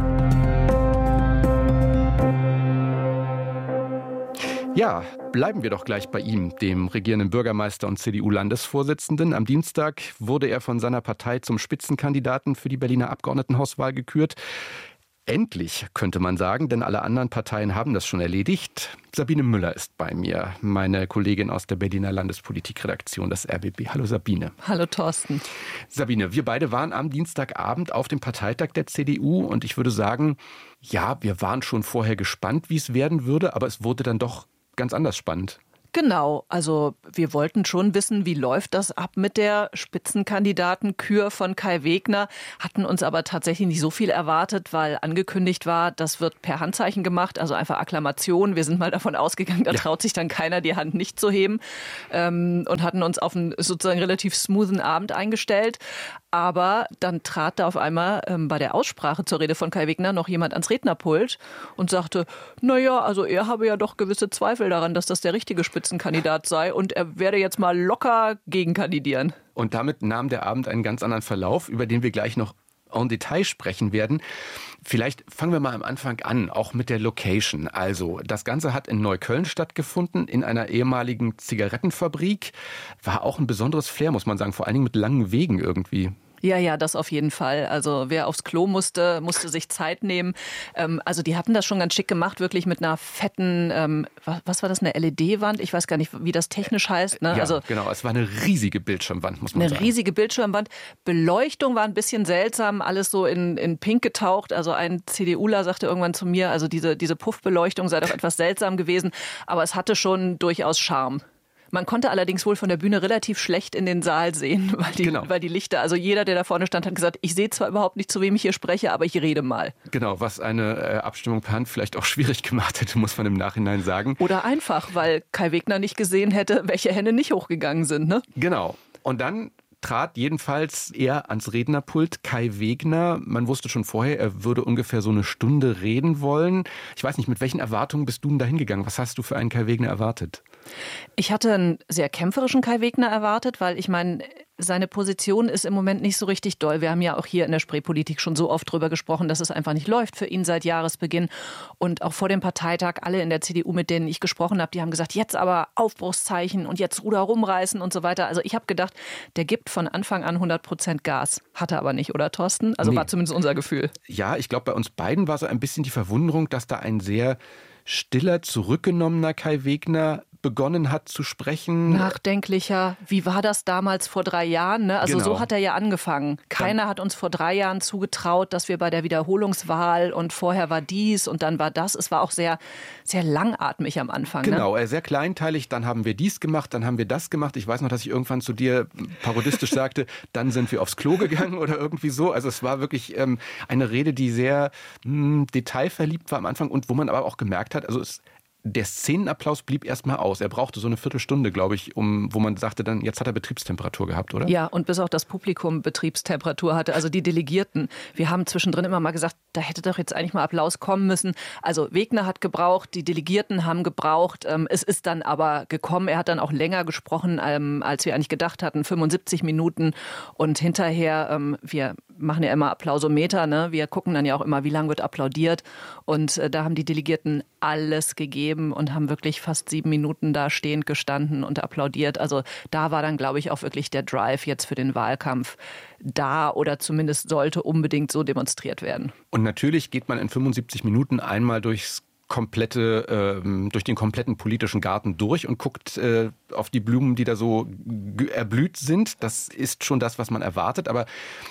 Ja, bleiben wir doch gleich bei ihm, dem regierenden Bürgermeister und CDU-Landesvorsitzenden. Am Dienstag wurde er von seiner Partei zum Spitzenkandidaten für die Berliner Abgeordnetenhauswahl gekürt. Endlich, könnte man sagen, denn alle anderen Parteien haben das schon erledigt. Sabine Müller ist bei mir, meine Kollegin aus der Berliner Landespolitikredaktion des RBB. Hallo Sabine. Hallo Thorsten. Sabine, wir beide waren am Dienstagabend auf dem Parteitag der CDU und ich würde sagen, ja, wir waren schon vorher gespannt, wie es werden würde, aber es wurde dann doch ganz anders spannend. Genau, also wir wollten schon wissen, wie läuft das ab mit der Spitzenkandidatenkür von Kai Wegner, hatten uns aber tatsächlich nicht so viel erwartet, weil angekündigt war, das wird per Handzeichen gemacht, also einfach Akklamation. Wir sind mal davon ausgegangen, da traut sich dann keiner, die Hand nicht zu heben, und hatten uns auf einen sozusagen relativ smoothen Abend eingestellt. Aber dann trat da auf einmal bei der Aussprache zur Rede von Kai Wegner noch jemand ans Rednerpult und sagte, naja, also er habe ja doch gewisse Zweifel daran, dass das der richtige Spitzenkandidat sei und er werde jetzt mal locker gegenkandidieren. Und damit nahm der Abend einen ganz anderen Verlauf, über den wir gleich noch en Detail sprechen werden. Vielleicht fangen wir mal am Anfang an, auch mit der Location. Also, das Ganze hat in Neukölln stattgefunden, in einer ehemaligen Zigarettenfabrik. War auch ein besonderes Flair, muss man sagen, vor allen Dingen mit langen Wegen irgendwie. Ja, das auf jeden Fall. Also wer aufs Klo musste sich Zeit nehmen. Also die hatten das schon ganz schick gemacht, wirklich mit einer fetten, was war das, eine LED-Wand? Ich weiß gar nicht, wie das technisch heißt. Ne? Ja, also, genau, es war eine riesige Bildschirmwand, muss man sagen. Eine riesige Bildschirmwand. Beleuchtung war ein bisschen seltsam, alles so in Pink getaucht. Also ein CDUler sagte irgendwann zu mir, also diese Puffbeleuchtung sei doch etwas seltsam gewesen, aber es hatte schon durchaus Charme. Man konnte allerdings wohl von der Bühne relativ schlecht in den Saal sehen, weil die Lichter, also jeder, der da vorne stand, hat gesagt, ich sehe zwar überhaupt nicht, zu wem ich hier spreche, aber ich rede mal. Genau, was eine Abstimmung per Hand vielleicht auch schwierig gemacht hätte, muss man im Nachhinein sagen. Oder einfach, weil Kai Wegner nicht gesehen hätte, welche Hände nicht hochgegangen sind, ne? Genau. Und dann trat jedenfalls er ans Rednerpult, Kai Wegner. Man wusste schon vorher, er würde ungefähr so eine Stunde reden wollen. Ich weiß nicht, mit welchen Erwartungen bist du denn da hingegangen? Was hast du für einen Kai Wegner erwartet? Ich hatte einen sehr kämpferischen Kai Wegner erwartet, weil ich meine, seine Position ist im Moment nicht so richtig doll. Wir haben ja auch hier in der Spreepolitik schon so oft drüber gesprochen, dass es einfach nicht läuft für ihn seit Jahresbeginn. Und auch vor dem Parteitag, alle in der CDU, mit denen ich gesprochen habe, die haben gesagt, jetzt aber Aufbruchszeichen und jetzt Ruder rumreißen und so weiter. Also ich habe gedacht, der gibt von Anfang an 100% Gas. Hat er aber nicht, oder Thorsten? Also war zumindest unser Gefühl. Ja, ich glaube, bei uns beiden war so ein bisschen die Verwunderung, dass da ein sehr stiller, zurückgenommener Kai Wegner begonnen hat zu sprechen. Nachdenklicher. Wie war das damals vor 3 Jahren? Ne? Also genau. So hat er ja angefangen. Keiner hat uns vor 3 Jahren zugetraut, dass wir bei der Wiederholungswahl und vorher war dies und dann war das. Es war auch sehr, sehr langatmig am Anfang. Genau, ne? Sehr kleinteilig. Dann haben wir dies gemacht, dann haben wir das gemacht. Ich weiß noch, dass ich irgendwann zu dir parodistisch sagte, dann sind wir aufs Klo gegangen oder irgendwie so. Also es war wirklich eine Rede, die sehr detailverliebt war am Anfang und wo man aber auch gemerkt hat, also der Szenenapplaus blieb erstmal aus. Er brauchte so eine Viertelstunde, glaube ich, wo man sagte dann, jetzt hat er Betriebstemperatur gehabt, oder? Ja, und bis auch das Publikum Betriebstemperatur hatte, also die Delegierten. Wir haben zwischendrin immer mal gesagt, da hätte doch jetzt eigentlich mal Applaus kommen müssen. Also Wegner hat gebraucht, die Delegierten haben gebraucht. Es ist dann aber gekommen. Er hat dann auch länger gesprochen, als wir eigentlich gedacht hatten, 75 Minuten. Und hinterher, wir machen ja immer Applausometer, ne? Wir gucken dann ja auch immer, wie lange wird applaudiert. Und da haben die Delegierten alles gegeben und haben wirklich fast 7 Minuten da stehend gestanden und applaudiert. Also da war dann, glaube ich, auch wirklich der Drive jetzt für den Wahlkampf da oder zumindest sollte unbedingt so demonstriert werden. Und natürlich geht man in 75 Minuten einmal durchs durch den kompletten politischen Garten durch und guckt auf die Blumen, die da so erblüht sind. Das ist schon das, was man erwartet. Aber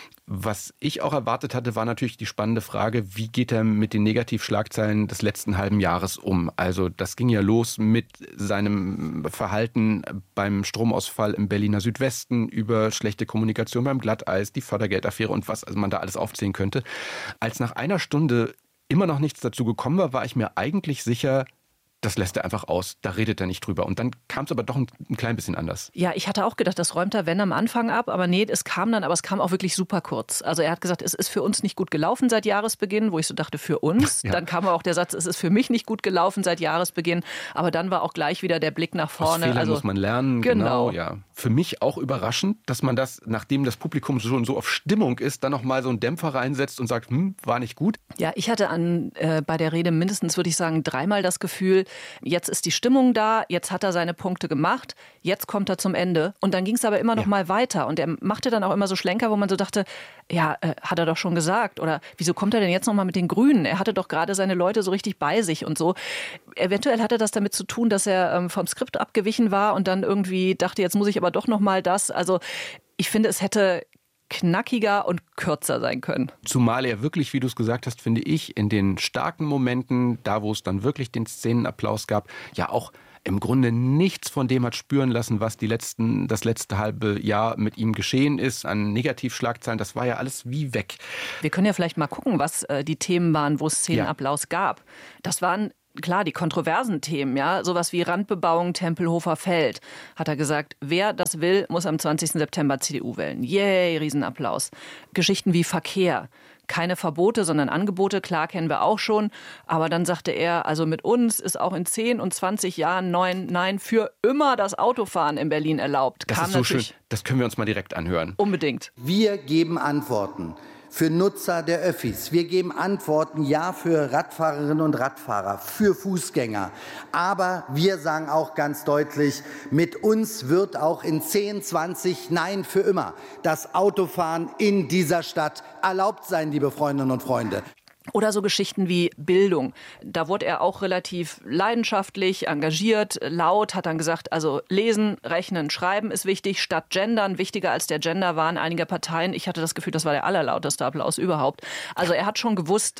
was ich auch erwartet hatte, war natürlich die spannende Frage, wie geht er mit den Negativschlagzeilen des letzten halben Jahres um? Also das ging ja los mit seinem Verhalten beim Stromausfall im Berliner Südwesten, über schlechte Kommunikation beim Glatteis, die Fördergeldaffäre und was man da alles aufzählen könnte. Als nach einer Stunde immer noch nichts dazu gekommen war ich mir eigentlich sicher, das lässt er einfach aus, da redet er nicht drüber. Und dann kam es aber doch ein klein bisschen anders. Ja, ich hatte auch gedacht, das räumt er, wenn, am Anfang ab. Aber nee, es kam auch wirklich super kurz. Also er hat gesagt, es ist für uns nicht gut gelaufen seit Jahresbeginn, wo ich so dachte, für uns. Ja. Dann kam auch der Satz, es ist für mich nicht gut gelaufen seit Jahresbeginn. Aber dann war auch gleich wieder der Blick nach vorne. Aus Fehlern muss man lernen. Genau, ja. Für mich auch überraschend, dass man das, nachdem das Publikum schon so auf Stimmung ist, dann nochmal so einen Dämpfer reinsetzt und sagt, war nicht gut. Ja, ich hatte bei der Rede mindestens, würde ich sagen, 3-mal das Gefühl, jetzt ist die Stimmung da, jetzt hat er seine Punkte gemacht, jetzt kommt er zum Ende. Und dann ging es aber immer noch mal weiter. Und er machte dann auch immer so Schlenker, wo man so dachte, ja, hat er doch schon gesagt. Oder wieso kommt er denn jetzt noch mal mit den Grünen? Er hatte doch gerade seine Leute so richtig bei sich und so. Eventuell hatte das damit zu tun, dass er vom Skript abgewichen war und dann irgendwie dachte, jetzt muss ich aber doch noch mal das. Also ich finde, es hätte knackiger und kürzer sein können. Zumal er wirklich, wie du es gesagt hast, finde ich, in den starken Momenten, da wo es dann wirklich den Szenenapplaus gab, ja auch im Grunde nichts von dem hat spüren lassen, was das letzte halbe Jahr mit ihm geschehen ist, an Negativschlagzeilen. Das war ja alles wie weg. Wir können ja vielleicht mal gucken, was die Themen waren, wo es Szenenapplaus gab. Das waren klar, die kontroversen Themen, ja, sowas wie Randbebauung Tempelhofer Feld, hat er gesagt, wer das will, muss am 20. September CDU wählen. Yay, Riesenapplaus. Geschichten wie Verkehr, keine Verbote, sondern Angebote, klar, kennen wir auch schon. Aber dann sagte er, also mit uns ist auch in 10 und 20 Jahren Nein für immer das Autofahren in Berlin erlaubt. Das ist so schön, das können wir uns mal direkt anhören. Unbedingt. Wir geben Antworten für Nutzer der Öffis. Wir geben Antworten, ja, für Radfahrerinnen und Radfahrer, für Fußgänger. Aber wir sagen auch ganz deutlich, mit uns wird auch in 10, 20, nein, für immer das Autofahren in dieser Stadt erlaubt sein, liebe Freundinnen und Freunde. Oder so Geschichten wie Bildung. Da wurde er auch relativ leidenschaftlich, engagiert, laut, hat dann gesagt, also lesen, rechnen, schreiben ist wichtig, statt gendern, wichtiger als der Genderwahn einiger Parteien. Ich hatte das Gefühl, das war der allerlauteste Applaus überhaupt. Also er hat schon gewusst,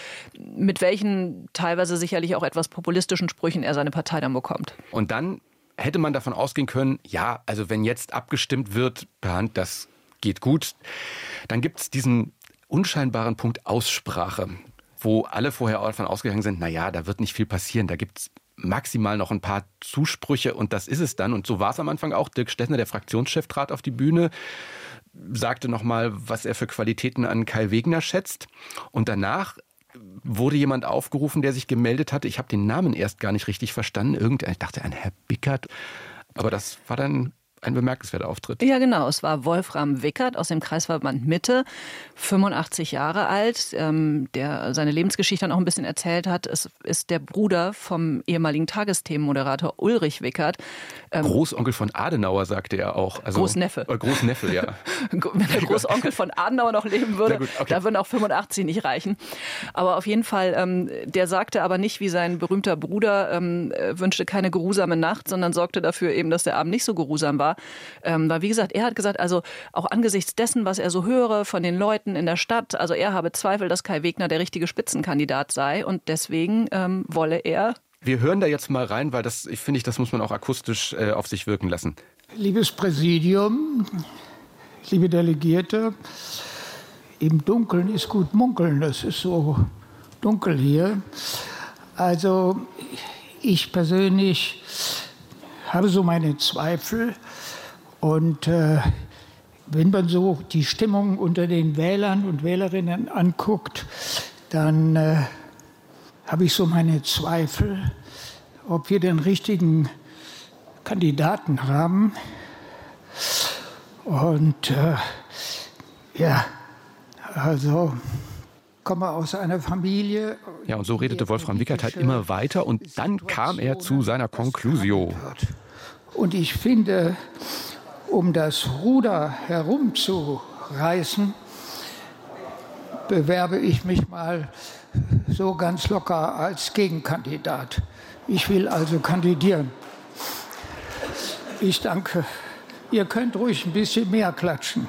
mit welchen teilweise sicherlich auch etwas populistischen Sprüchen er seine Partei dann bekommt. Und dann hätte man davon ausgehen können, ja, also wenn jetzt abgestimmt wird per Hand, das geht gut, dann gibt es diesen unscheinbaren Punkt Aussprache, wo alle vorher davon ausgegangen sind, naja, da wird nicht viel passieren, da gibt es maximal noch ein paar Zusprüche und das ist es dann. Und so war es am Anfang auch. Dirk Stettner, der Fraktionschef, trat auf die Bühne, sagte nochmal, was er für Qualitäten an Kai Wegner schätzt. Und danach wurde jemand aufgerufen, der sich gemeldet hatte. Ich habe den Namen erst gar nicht richtig verstanden. Ich dachte, ein Herr Bickert. Aber das war dann ein bemerkenswerter Auftritt. Ja, genau. Es war Wolfram Wickert aus dem Kreisverband Mitte, 85 Jahre alt, der seine Lebensgeschichte dann auch ein bisschen erzählt hat. Es ist der Bruder vom ehemaligen Tagesthemenmoderator Ulrich Wickert. Großonkel von Adenauer, sagte er auch. Also, Großneffe. Großneffe, ja. Wenn der Großonkel von Adenauer noch leben würde, gut, okay. Da würden auch 85 nicht reichen. Aber auf jeden Fall, der sagte aber nicht, wie sein berühmter Bruder, wünschte keine geruhsame Nacht, sondern sorgte dafür eben, dass der Abend nicht so geruhsam war. Weil, wie gesagt, er hat gesagt, also auch angesichts dessen, was er so höre von den Leuten in der Stadt, also er habe Zweifel, dass Kai Wegner der richtige Spitzenkandidat sei und deswegen wolle er. Wir hören da jetzt mal rein, weil das muss man auch akustisch auf sich wirken lassen. Liebes Präsidium, liebe Delegierte, im Dunkeln ist gut munkeln, das ist so dunkel hier. Also ich persönlich habe so meine Zweifel. Und wenn man so die Stimmung unter den Wählern und Wählerinnen anguckt, dann habe ich so meine Zweifel, ob wir den richtigen Kandidaten haben. Und ja, also komme aus einer Familie. Ja, und so redete Wolfram Wickert halt immer weiter und dann kam er zu seiner Conclusio. Und ich finde, um das Ruder herumzureißen, bewerbe ich mich mal so ganz locker als Gegenkandidat. Ich will also kandidieren. Ich danke. Ihr könnt ruhig ein bisschen mehr klatschen.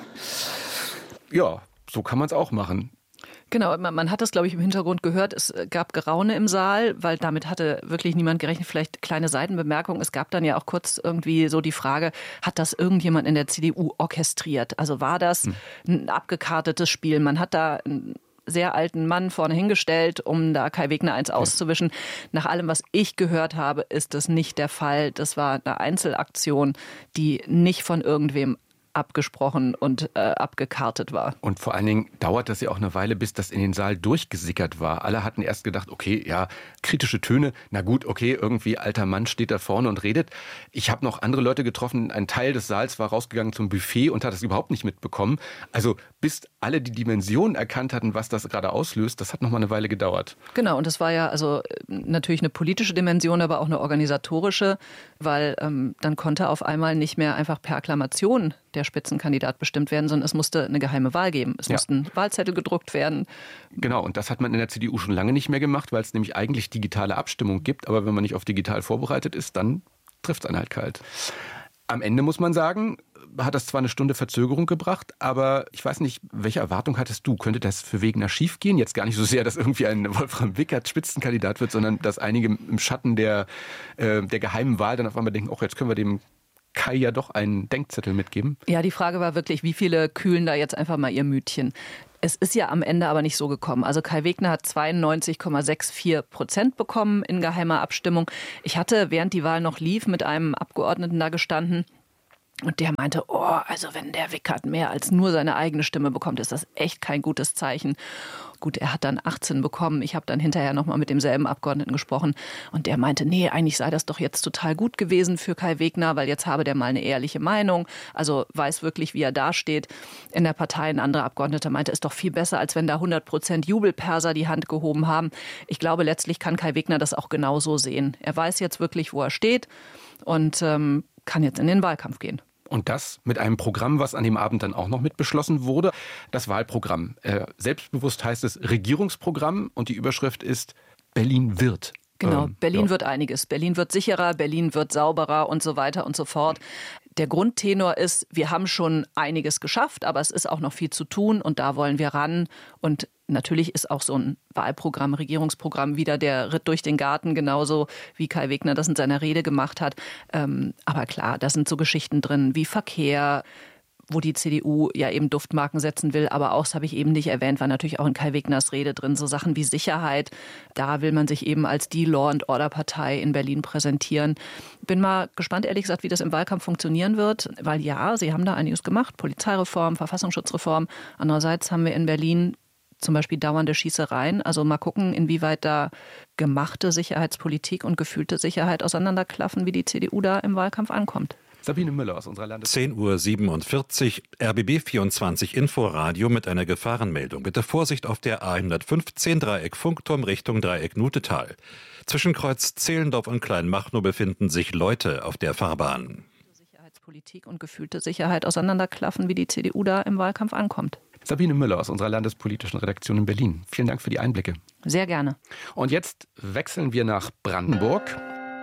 Ja, so kann man es auch machen. Genau, man hat das, glaube ich, im Hintergrund gehört. Es gab Geraune im Saal, weil damit hatte wirklich niemand gerechnet. Vielleicht kleine Seitenbemerkung. Es gab dann ja auch kurz irgendwie so die Frage, hat das irgendjemand in der CDU orchestriert? Also war das ein abgekartetes Spiel? Man hat da einen sehr alten Mann vorne hingestellt, um da Kai Wegner eins auszuwischen. Nach allem, was ich gehört habe, ist das nicht der Fall. Das war eine Einzelaktion, die nicht von irgendwem abgesprochen und abgekartet war. Und vor allen Dingen dauert das ja auch eine Weile, bis das in den Saal durchgesickert war. Alle hatten erst gedacht, okay, ja, kritische Töne, na gut, okay, irgendwie alter Mann steht da vorne und redet. Ich habe noch andere Leute getroffen, ein Teil des Saals war rausgegangen zum Buffet und hat das überhaupt nicht mitbekommen. Also bis alle die Dimension erkannt hatten, was das gerade auslöst, das hat noch mal eine Weile gedauert. Genau, und das war ja also natürlich eine politische Dimension, aber auch eine organisatorische, weil dann konnte auf einmal nicht mehr einfach per Akklamation der Spitzenkandidat bestimmt werden, sondern es musste eine geheime Wahl geben. Es mussten Wahlzettel gedruckt werden. Genau, und das hat man in der CDU schon lange nicht mehr gemacht, weil es nämlich eigentlich digitale Abstimmung gibt. Aber wenn man nicht auf digital vorbereitet ist, dann trifft es einen halt kalt. Am Ende muss man sagen, hat das zwar eine Stunde Verzögerung gebracht, aber ich weiß nicht, welche Erwartung hattest du? Könnte das für Wegner schief gehen? Jetzt gar nicht so sehr, dass irgendwie ein Wolfram Wickert Spitzenkandidat wird, sondern dass einige im Schatten der geheimen Wahl dann auf einmal denken, jetzt können wir dem Kai ja doch einen Denkzettel mitgeben. Ja, die Frage war wirklich, wie viele kühlen da jetzt einfach mal ihr Mütchen? Es ist ja am Ende aber nicht so gekommen. Also Kai Wegner hat 92,64% bekommen in geheimer Abstimmung. Ich hatte, während die Wahl noch lief, mit einem Abgeordneten da gestanden. Und der meinte, also wenn der Wickert mehr als nur seine eigene Stimme bekommt, ist das echt kein gutes Zeichen. Gut, er hat dann 18 bekommen. Ich habe dann hinterher nochmal mit demselben Abgeordneten gesprochen. Und der meinte, nee, eigentlich sei das doch jetzt total gut gewesen für Kai Wegner, weil jetzt habe der mal eine ehrliche Meinung. Also weiß wirklich, wie er dasteht in der Partei. Ein anderer Abgeordneter meinte, ist doch viel besser, als wenn da 100% Jubelperser die Hand gehoben haben. Ich glaube, letztlich kann Kai Wegner das auch genauso sehen. Er weiß jetzt wirklich, wo er steht und kann jetzt in den Wahlkampf gehen. Und das mit einem Programm, was an dem Abend dann auch noch mit beschlossen wurde. Das Wahlprogramm. Selbstbewusst heißt es Regierungsprogramm und die Überschrift ist Berlin wird. Genau, Berlin wird einiges. Berlin wird sicherer, Berlin wird sauberer und so weiter und so fort. Der Grundtenor ist, wir haben schon einiges geschafft, aber es ist auch noch viel zu tun und da wollen wir ran. Und natürlich ist auch so ein Wahlprogramm, Regierungsprogramm wieder der Ritt durch den Garten, genauso wie Kai Wegner das in seiner Rede gemacht hat. Aber klar, da sind so Geschichten drin wie Verkehr, wo die CDU ja eben Duftmarken setzen will. Aber auch, das habe ich eben nicht erwähnt, war natürlich auch in Kai Wegners Rede drin, so Sachen wie Sicherheit. Da will man sich eben als die Law-and-Order-Partei in Berlin präsentieren. Bin mal gespannt, ehrlich gesagt, wie das im Wahlkampf funktionieren wird. Weil ja, sie haben da einiges gemacht. Polizeireform, Verfassungsschutzreform. Andererseits haben wir in Berlin zum Beispiel dauernde Schießereien. Also mal gucken, inwieweit da gemachte Sicherheitspolitik und gefühlte Sicherheit auseinanderklaffen, wie die CDU da im Wahlkampf ankommt. Sabine Müller aus unserer 10:47 Uhr, RBB24 Inforadio mit einer Gefahrenmeldung. Bitte Vorsicht auf der A115 Dreieck Funkturm Richtung Dreieck Nutetal. Zwischen Kreuz Zehlendorf und Kleinmachnow befinden sich Leute auf der Fahrbahn. Sicherheitspolitik und gefühlte Sicherheit auseinanderklaffen, wie die CDU da im Wahlkampf ankommt. Sabine Müller aus unserer landespolitischen Redaktion in Berlin. Vielen Dank für die Einblicke. Sehr gerne. Und jetzt wechseln wir nach Brandenburg.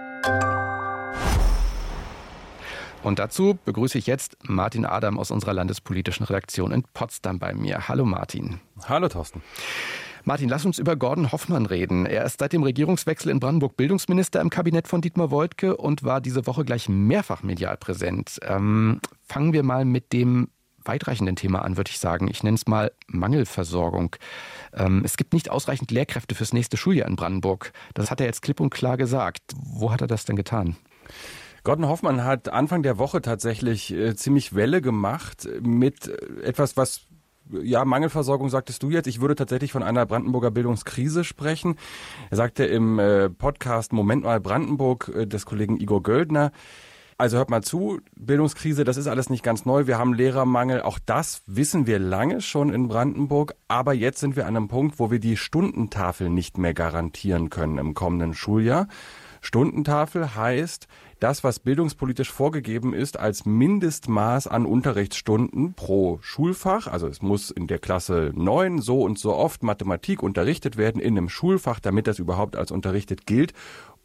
Und dazu begrüße ich jetzt Martin Adam aus unserer landespolitischen Redaktion in Potsdam bei mir. Hallo Martin. Hallo Thorsten. Martin, lass uns über Gordon Hoffmann reden. Er ist seit dem Regierungswechsel in Brandenburg Bildungsminister im Kabinett von Dietmar Woidke und war diese Woche gleich mehrfach medial präsent. Fangen wir mal mit dem weitreichenden Thema an, würde ich sagen. Ich nenne es mal Mangelversorgung. Es gibt nicht ausreichend Lehrkräfte fürs nächste Schuljahr in Brandenburg. Das hat er jetzt klipp und klar gesagt. Wo hat er das denn getan? Gordon Hoffmann hat Anfang der Woche tatsächlich ziemlich Welle gemacht mit etwas, was, ja, Mangelversorgung sagtest du jetzt. Ich würde tatsächlich von einer Brandenburger Bildungskrise sprechen. Er sagte im Podcast Moment mal Brandenburg des Kollegen Igor Göldner, also hört mal zu, Bildungskrise, das ist alles nicht ganz neu. Wir haben Lehrermangel, auch das wissen wir lange schon in Brandenburg. Aber jetzt sind wir an einem Punkt, wo wir die Stundentafel nicht mehr garantieren können im kommenden Schuljahr. Stundentafel heißt, das, was bildungspolitisch vorgegeben ist, als Mindestmaß an Unterrichtsstunden pro Schulfach. Also es muss in der Klasse 9 so und so oft Mathematik unterrichtet werden in einem Schulfach, damit das überhaupt als unterrichtet gilt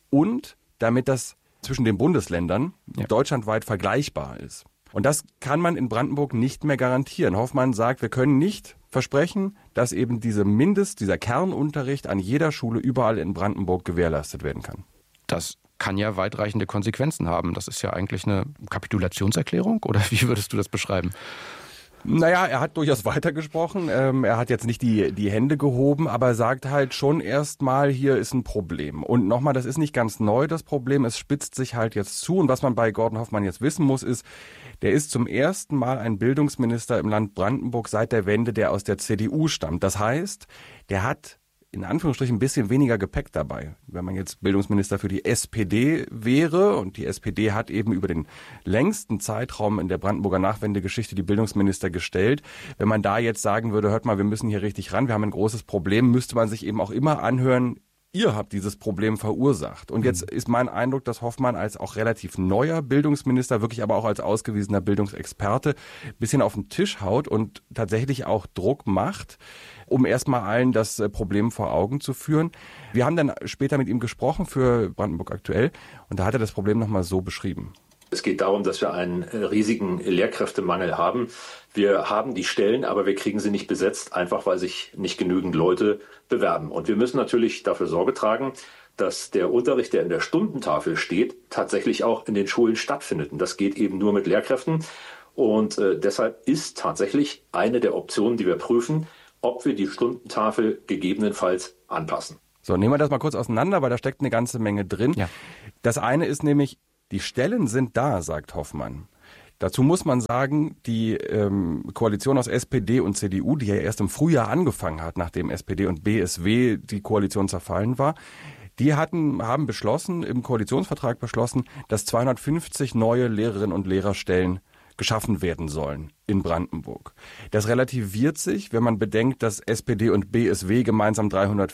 und damit das zwischen den Bundesländern deutschlandweit vergleichbar ist. Und das kann man in Brandenburg nicht mehr garantieren. Hoffmann sagt, wir können nicht versprechen, dass eben dieser Kernunterricht an jeder Schule überall in Brandenburg gewährleistet werden kann. Das kann ja weitreichende Konsequenzen haben. Das ist ja eigentlich eine Kapitulationserklärung, oder wie würdest du das beschreiben? Naja, er hat durchaus weitergesprochen. Er hat jetzt nicht die Hände gehoben, aber sagt halt schon erstmal, hier ist ein Problem. Und nochmal, das ist nicht ganz neu, das Problem. Es spitzt sich halt jetzt zu. Und was man bei Gordon Hoffmann jetzt wissen muss, ist, der ist zum ersten Mal ein Bildungsminister im Land Brandenburg seit der Wende, der aus der CDU stammt. Das heißt, der hat in Anführungsstrichen ein bisschen weniger Gepäck dabei. Wenn man jetzt Bildungsminister für die SPD wäre, und die SPD hat eben über den längsten Zeitraum in der Brandenburger Nachwendegeschichte die Bildungsminister gestellt, wenn man da jetzt sagen würde, hört mal, wir müssen hier richtig ran, wir haben ein großes Problem, müsste man sich eben auch immer anhören, ihr habt dieses Problem verursacht. Und jetzt ist mein Eindruck, dass Hoffmann als auch relativ neuer Bildungsminister, wirklich aber auch als ausgewiesener Bildungsexperte, ein bisschen auf den Tisch haut und tatsächlich auch Druck macht, um erstmal allen das Problem vor Augen zu führen. Wir haben dann später mit ihm gesprochen für Brandenburg aktuell und da hat er das Problem nochmal so beschrieben. Es geht darum, dass wir einen riesigen Lehrkräftemangel haben. Wir haben die Stellen, aber wir kriegen sie nicht besetzt, einfach weil sich nicht genügend Leute bewerben. Und wir müssen natürlich dafür Sorge tragen, dass der Unterricht, der in der Stundentafel steht, tatsächlich auch in den Schulen stattfindet. Und das geht eben nur mit Lehrkräften. Und deshalb ist tatsächlich eine der Optionen, die wir prüfen, ob wir die Stundentafel gegebenenfalls anpassen. So, nehmen wir das mal kurz auseinander, weil da steckt eine ganze Menge drin. Ja. Das eine ist nämlich, die Stellen sind da, sagt Hoffmann. Dazu muss man sagen, die Koalition aus SPD und CDU, die ja erst im Frühjahr angefangen hat, nachdem SPD und BSW die Koalition zerfallen war, die haben beschlossen, im Koalitionsvertrag beschlossen, dass 250 neue Lehrerinnen und Lehrerstellen geschaffen werden sollen in Brandenburg. Das relativiert sich, wenn man bedenkt, dass SPD und BSW gemeinsam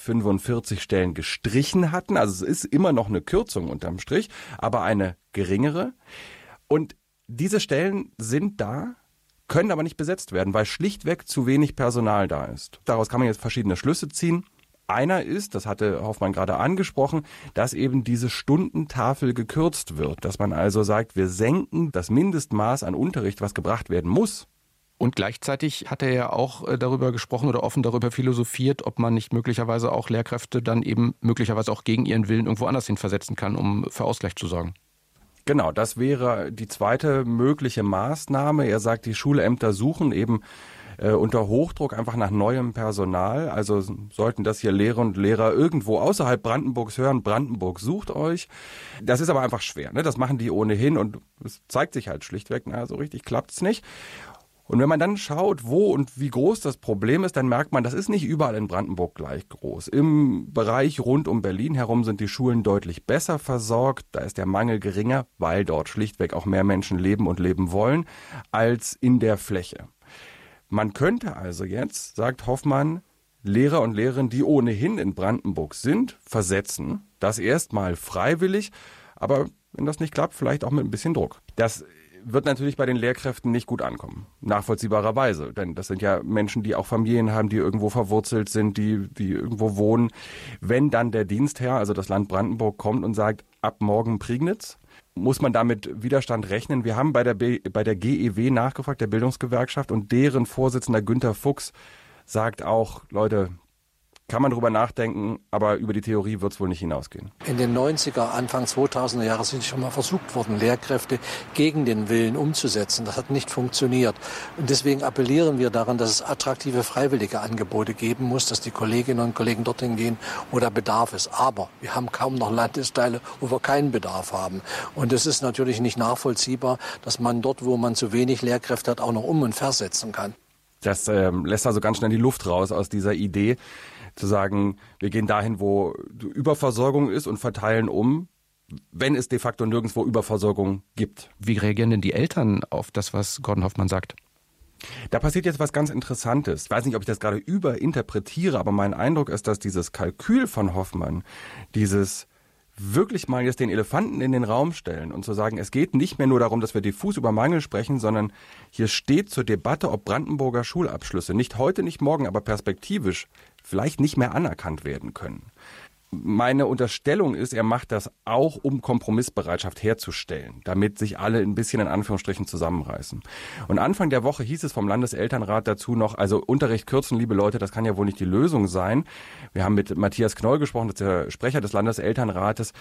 345 Stellen gestrichen hatten. Also es ist immer noch eine Kürzung unterm Strich, aber eine geringere. Und diese Stellen sind da, können aber nicht besetzt werden, weil schlichtweg zu wenig Personal da ist. Daraus kann man jetzt verschiedene Schlüsse ziehen. Einer ist, das hatte Hoffmann gerade angesprochen, dass eben diese Stundentafel gekürzt wird. Dass man also sagt, wir senken das Mindestmaß an Unterricht, was gebracht werden muss. Und gleichzeitig hat er ja auch darüber gesprochen oder offen darüber philosophiert, ob man nicht möglicherweise auch Lehrkräfte dann eben möglicherweise auch gegen ihren Willen irgendwo anders hin versetzen kann, um für Ausgleich zu sorgen. Genau, das wäre die zweite mögliche Maßnahme. Er sagt, die Schulämter suchen eben unter Hochdruck einfach nach neuem Personal. Also sollten das hier Lehrer und Lehrer irgendwo außerhalb Brandenburgs hören, Brandenburg sucht euch. Das ist aber einfach schwer, ne? Das machen die ohnehin und es zeigt sich halt schlichtweg, so richtig klappt's nicht. Und wenn man dann schaut, wo und wie groß das Problem ist, dann merkt man, das ist nicht überall in Brandenburg gleich groß. Im Bereich rund um Berlin herum sind die Schulen deutlich besser versorgt. Da ist der Mangel geringer, weil dort schlichtweg auch mehr Menschen leben und leben wollen, als in der Fläche. Man könnte also jetzt, sagt Hoffmann, Lehrer und Lehrerinnen, die ohnehin in Brandenburg sind, versetzen. Das erstmal freiwillig, aber wenn das nicht klappt, vielleicht auch mit ein bisschen Druck. Das wird natürlich bei den Lehrkräften nicht gut ankommen, nachvollziehbarerweise. Denn das sind ja Menschen, die auch Familien haben, die irgendwo verwurzelt sind, die irgendwo wohnen. Wenn dann der Dienstherr, also das Land Brandenburg, kommt und sagt, ab morgen Prignitz, muss man damit Widerstand rechnen. Wir haben bei der GEW nachgefragt, der Bildungsgewerkschaft, und deren Vorsitzender Günter Fuchs sagt auch, Leute, kann man drüber nachdenken, aber über die Theorie wird es wohl nicht hinausgehen. In den 90er, Anfang 2000er Jahre sind schon mal versucht worden, Lehrkräfte gegen den Willen umzusetzen. Das hat nicht funktioniert. Und deswegen appellieren wir daran, dass es attraktive freiwillige Angebote geben muss, dass die Kolleginnen und Kollegen dorthin gehen, wo der Bedarf ist. Aber wir haben kaum noch Landesteile, wo wir keinen Bedarf haben. Und es ist natürlich nicht nachvollziehbar, dass man dort, wo man zu wenig Lehrkräfte hat, auch noch um- und versetzen kann. Das lässt also ganz schnell die Luft raus aus dieser Idee, zu sagen, wir gehen dahin, wo Überversorgung ist und verteilen um, wenn es de facto nirgendwo Überversorgung gibt. Wie reagieren denn die Eltern auf das, was Gordon Hoffmann sagt? Da passiert jetzt was ganz Interessantes. Ich weiß nicht, ob ich das gerade überinterpretiere, aber mein Eindruck ist, dass dieses Kalkül von Hoffmann, dieses wirklich mal jetzt den Elefanten in den Raum stellen und zu sagen, es geht nicht mehr nur darum, dass wir diffus über Mangel sprechen, sondern hier steht zur Debatte, ob Brandenburger Schulabschlüsse nicht heute, nicht morgen, aber perspektivisch vielleicht nicht mehr anerkannt werden können. Meine Unterstellung ist, er macht das auch, um Kompromissbereitschaft herzustellen, damit sich alle ein bisschen in Anführungsstrichen zusammenreißen. Und Anfang der Woche hieß es vom Landeselternrat dazu noch, also Unterricht kürzen, liebe Leute, das kann ja wohl nicht die Lösung sein. Wir haben mit Matthias Knoll gesprochen, das ist der Sprecher des Landeselternrates.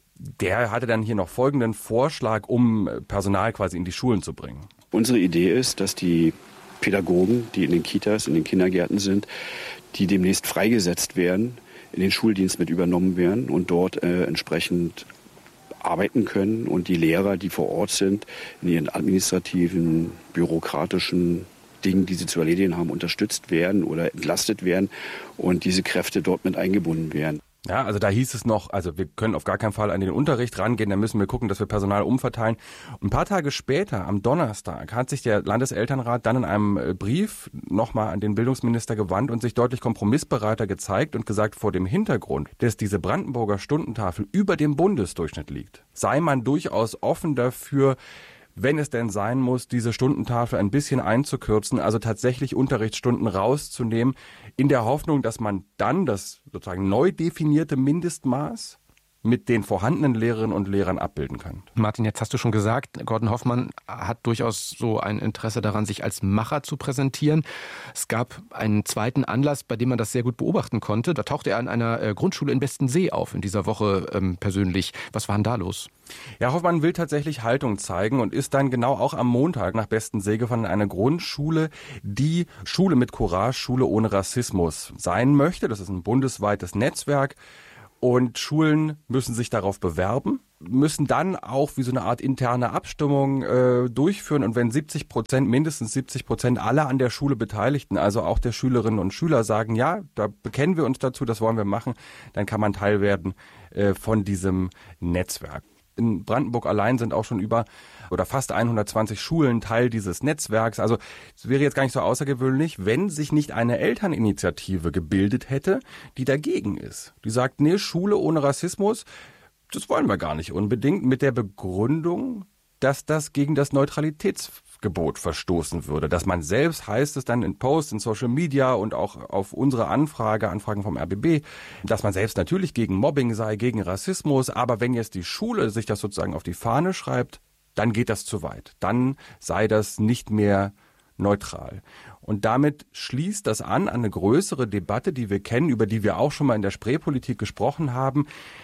Der hatte dann hier noch folgenden Vorschlag, um Personal quasi in die Schulen zu bringen. Unsere Idee ist, dass die Pädagogen, die in den Kitas, in den Kindergärten sind, die demnächst freigesetzt werden, in den Schuldienst mit übernommen werden und dort entsprechend arbeiten können und die Lehrer, die vor Ort sind, in ihren administrativen, bürokratischen Dingen, die sie zu erledigen haben, unterstützt werden oder entlastet werden und diese Kräfte dort mit eingebunden werden. Ja, also da hieß es noch, also wir können auf gar keinen Fall an den Unterricht rangehen, da müssen wir gucken, dass wir Personal umverteilen. Und ein paar Tage später, am Donnerstag, hat sich der Landeselternrat dann in einem Brief nochmal an den Bildungsminister gewandt und sich deutlich kompromissbereiter gezeigt und gesagt, vor dem Hintergrund, dass diese Brandenburger Stundentafel über dem Bundesdurchschnitt liegt, sei man durchaus offen dafür, wenn es denn sein muss, diese Stundentafel ein bisschen einzukürzen, also tatsächlich Unterrichtsstunden rauszunehmen, in der Hoffnung, dass man dann das sozusagen neu definierte Mindestmaß mit den vorhandenen Lehrerinnen und Lehrern abbilden kann. Martin, jetzt hast du schon gesagt, Gordon Hoffmann hat durchaus so ein Interesse daran, sich als Macher zu präsentieren. Es gab einen zweiten Anlass, bei dem man das sehr gut beobachten konnte. Da tauchte er an einer Grundschule in Bestensee auf in dieser Woche persönlich. Was war denn da los? Ja, Hoffmann will tatsächlich Haltung zeigen und ist dann genau auch am Montag nach Bestensee gefahren in eine Grundschule, die Schule mit Courage, Schule ohne Rassismus sein möchte. Das ist ein bundesweites Netzwerk. Und Schulen müssen sich darauf bewerben, müssen dann auch wie so eine Art interne Abstimmung durchführen. Und wenn mindestens 70% aller an der Schule Beteiligten, also auch der Schülerinnen und Schüler sagen, ja, da bekennen wir uns dazu, das wollen wir machen, dann kann man Teil werden von diesem Netzwerk. In Brandenburg allein sind auch schon fast 120 Schulen Teil dieses Netzwerks. Also es wäre jetzt gar nicht so außergewöhnlich, wenn sich nicht eine Elterninitiative gebildet hätte, die dagegen ist. Die sagt, nee, Schule ohne Rassismus, das wollen wir gar nicht unbedingt, mit der Begründung, dass das gegen das Neutralitätsgebot verstoßen würde. Dass man selbst, heißt es dann in Posts, in Social Media und auch auf unsere Anfragen vom RBB, dass man selbst natürlich gegen Mobbing sei, gegen Rassismus, aber wenn jetzt die Schule sich das sozusagen auf die Fahne schreibt, dann geht das zu weit. Dann sei das nicht mehr neutral. Und damit schließt das an eine größere Debatte, die wir kennen, über die wir auch schon mal in der Spreepolitik gesprochen haben.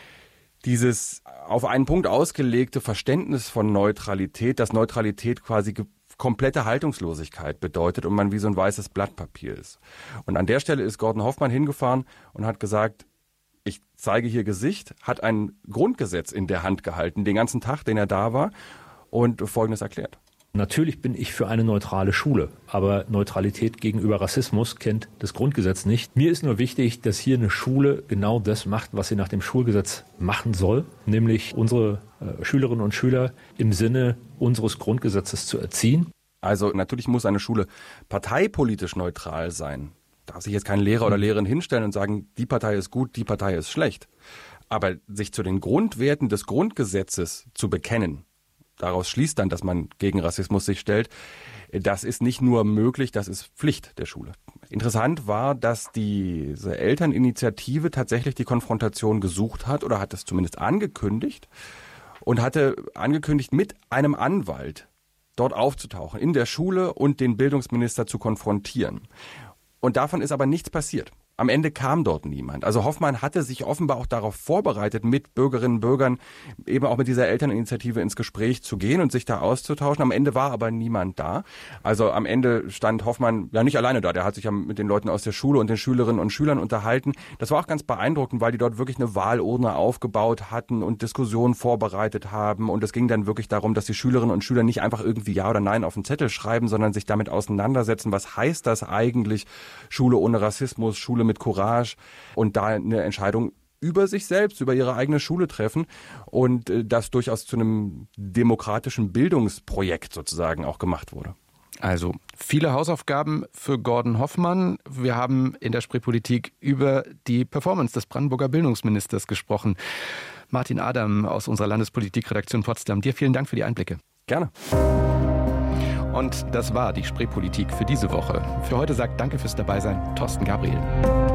Dieses auf einen Punkt ausgelegte Verständnis von Neutralität, dass Neutralität quasi komplette Haltungslosigkeit bedeutet und man wie so ein weißes Blatt Papier ist. Und an der Stelle ist Gordon Hoffmann hingefahren und hat gesagt, ich zeige hier Gesicht, hat ein Grundgesetz in der Hand gehalten, den ganzen Tag, den er da war, und Folgendes erklärt. Natürlich bin ich für eine neutrale Schule, aber Neutralität gegenüber Rassismus kennt das Grundgesetz nicht. Mir ist nur wichtig, dass hier eine Schule genau das macht, was sie nach dem Schulgesetz machen soll, nämlich unsere Schülerinnen und Schüler im Sinne unseres Grundgesetzes zu erziehen. Also natürlich muss eine Schule parteipolitisch neutral sein. Darf sich jetzt kein Lehrer oder Lehrerin hinstellen und sagen, die Partei ist gut, die Partei ist schlecht. Aber sich zu den Grundwerten des Grundgesetzes zu bekennen, daraus schließt dann, dass man gegen Rassismus sich stellt. Das ist nicht nur möglich, das ist Pflicht der Schule. Interessant war, dass diese Elterninitiative tatsächlich die Konfrontation gesucht hat oder hat es zumindest angekündigt und hatte angekündigt, mit einem Anwalt dort aufzutauchen, in der Schule und den Bildungsminister zu konfrontieren. Und davon ist aber nichts passiert. Am Ende kam dort niemand. Also Hoffmann hatte sich offenbar auch darauf vorbereitet, mit Bürgerinnen und Bürgern eben auch mit dieser Elterninitiative ins Gespräch zu gehen und sich da auszutauschen. Am Ende war aber niemand da. Also am Ende stand Hoffmann ja nicht alleine da. Der hat sich ja mit den Leuten aus der Schule und den Schülerinnen und Schülern unterhalten. Das war auch ganz beeindruckend, weil die dort wirklich eine Wahlurne aufgebaut hatten und Diskussionen vorbereitet haben. Und es ging dann wirklich darum, dass die Schülerinnen und Schüler nicht einfach irgendwie Ja oder Nein auf den Zettel schreiben, sondern sich damit auseinandersetzen. Was heißt das eigentlich? Schule ohne Rassismus, Schule mit Courage, und da eine Entscheidung über sich selbst, über ihre eigene Schule treffen und das durchaus zu einem demokratischen Bildungsprojekt sozusagen auch gemacht wurde. Also viele Hausaufgaben für Gordon Hoffmann. Wir haben in der Spreepolitik über die Performance des Brandenburger Bildungsministers gesprochen. Martin Adam aus unserer Landespolitikredaktion Potsdam, dir vielen Dank für die Einblicke. Gerne. Und das war die Spreepolitik für diese Woche. Für heute sagt Danke fürs Dabeisein, Thorsten Gabriel.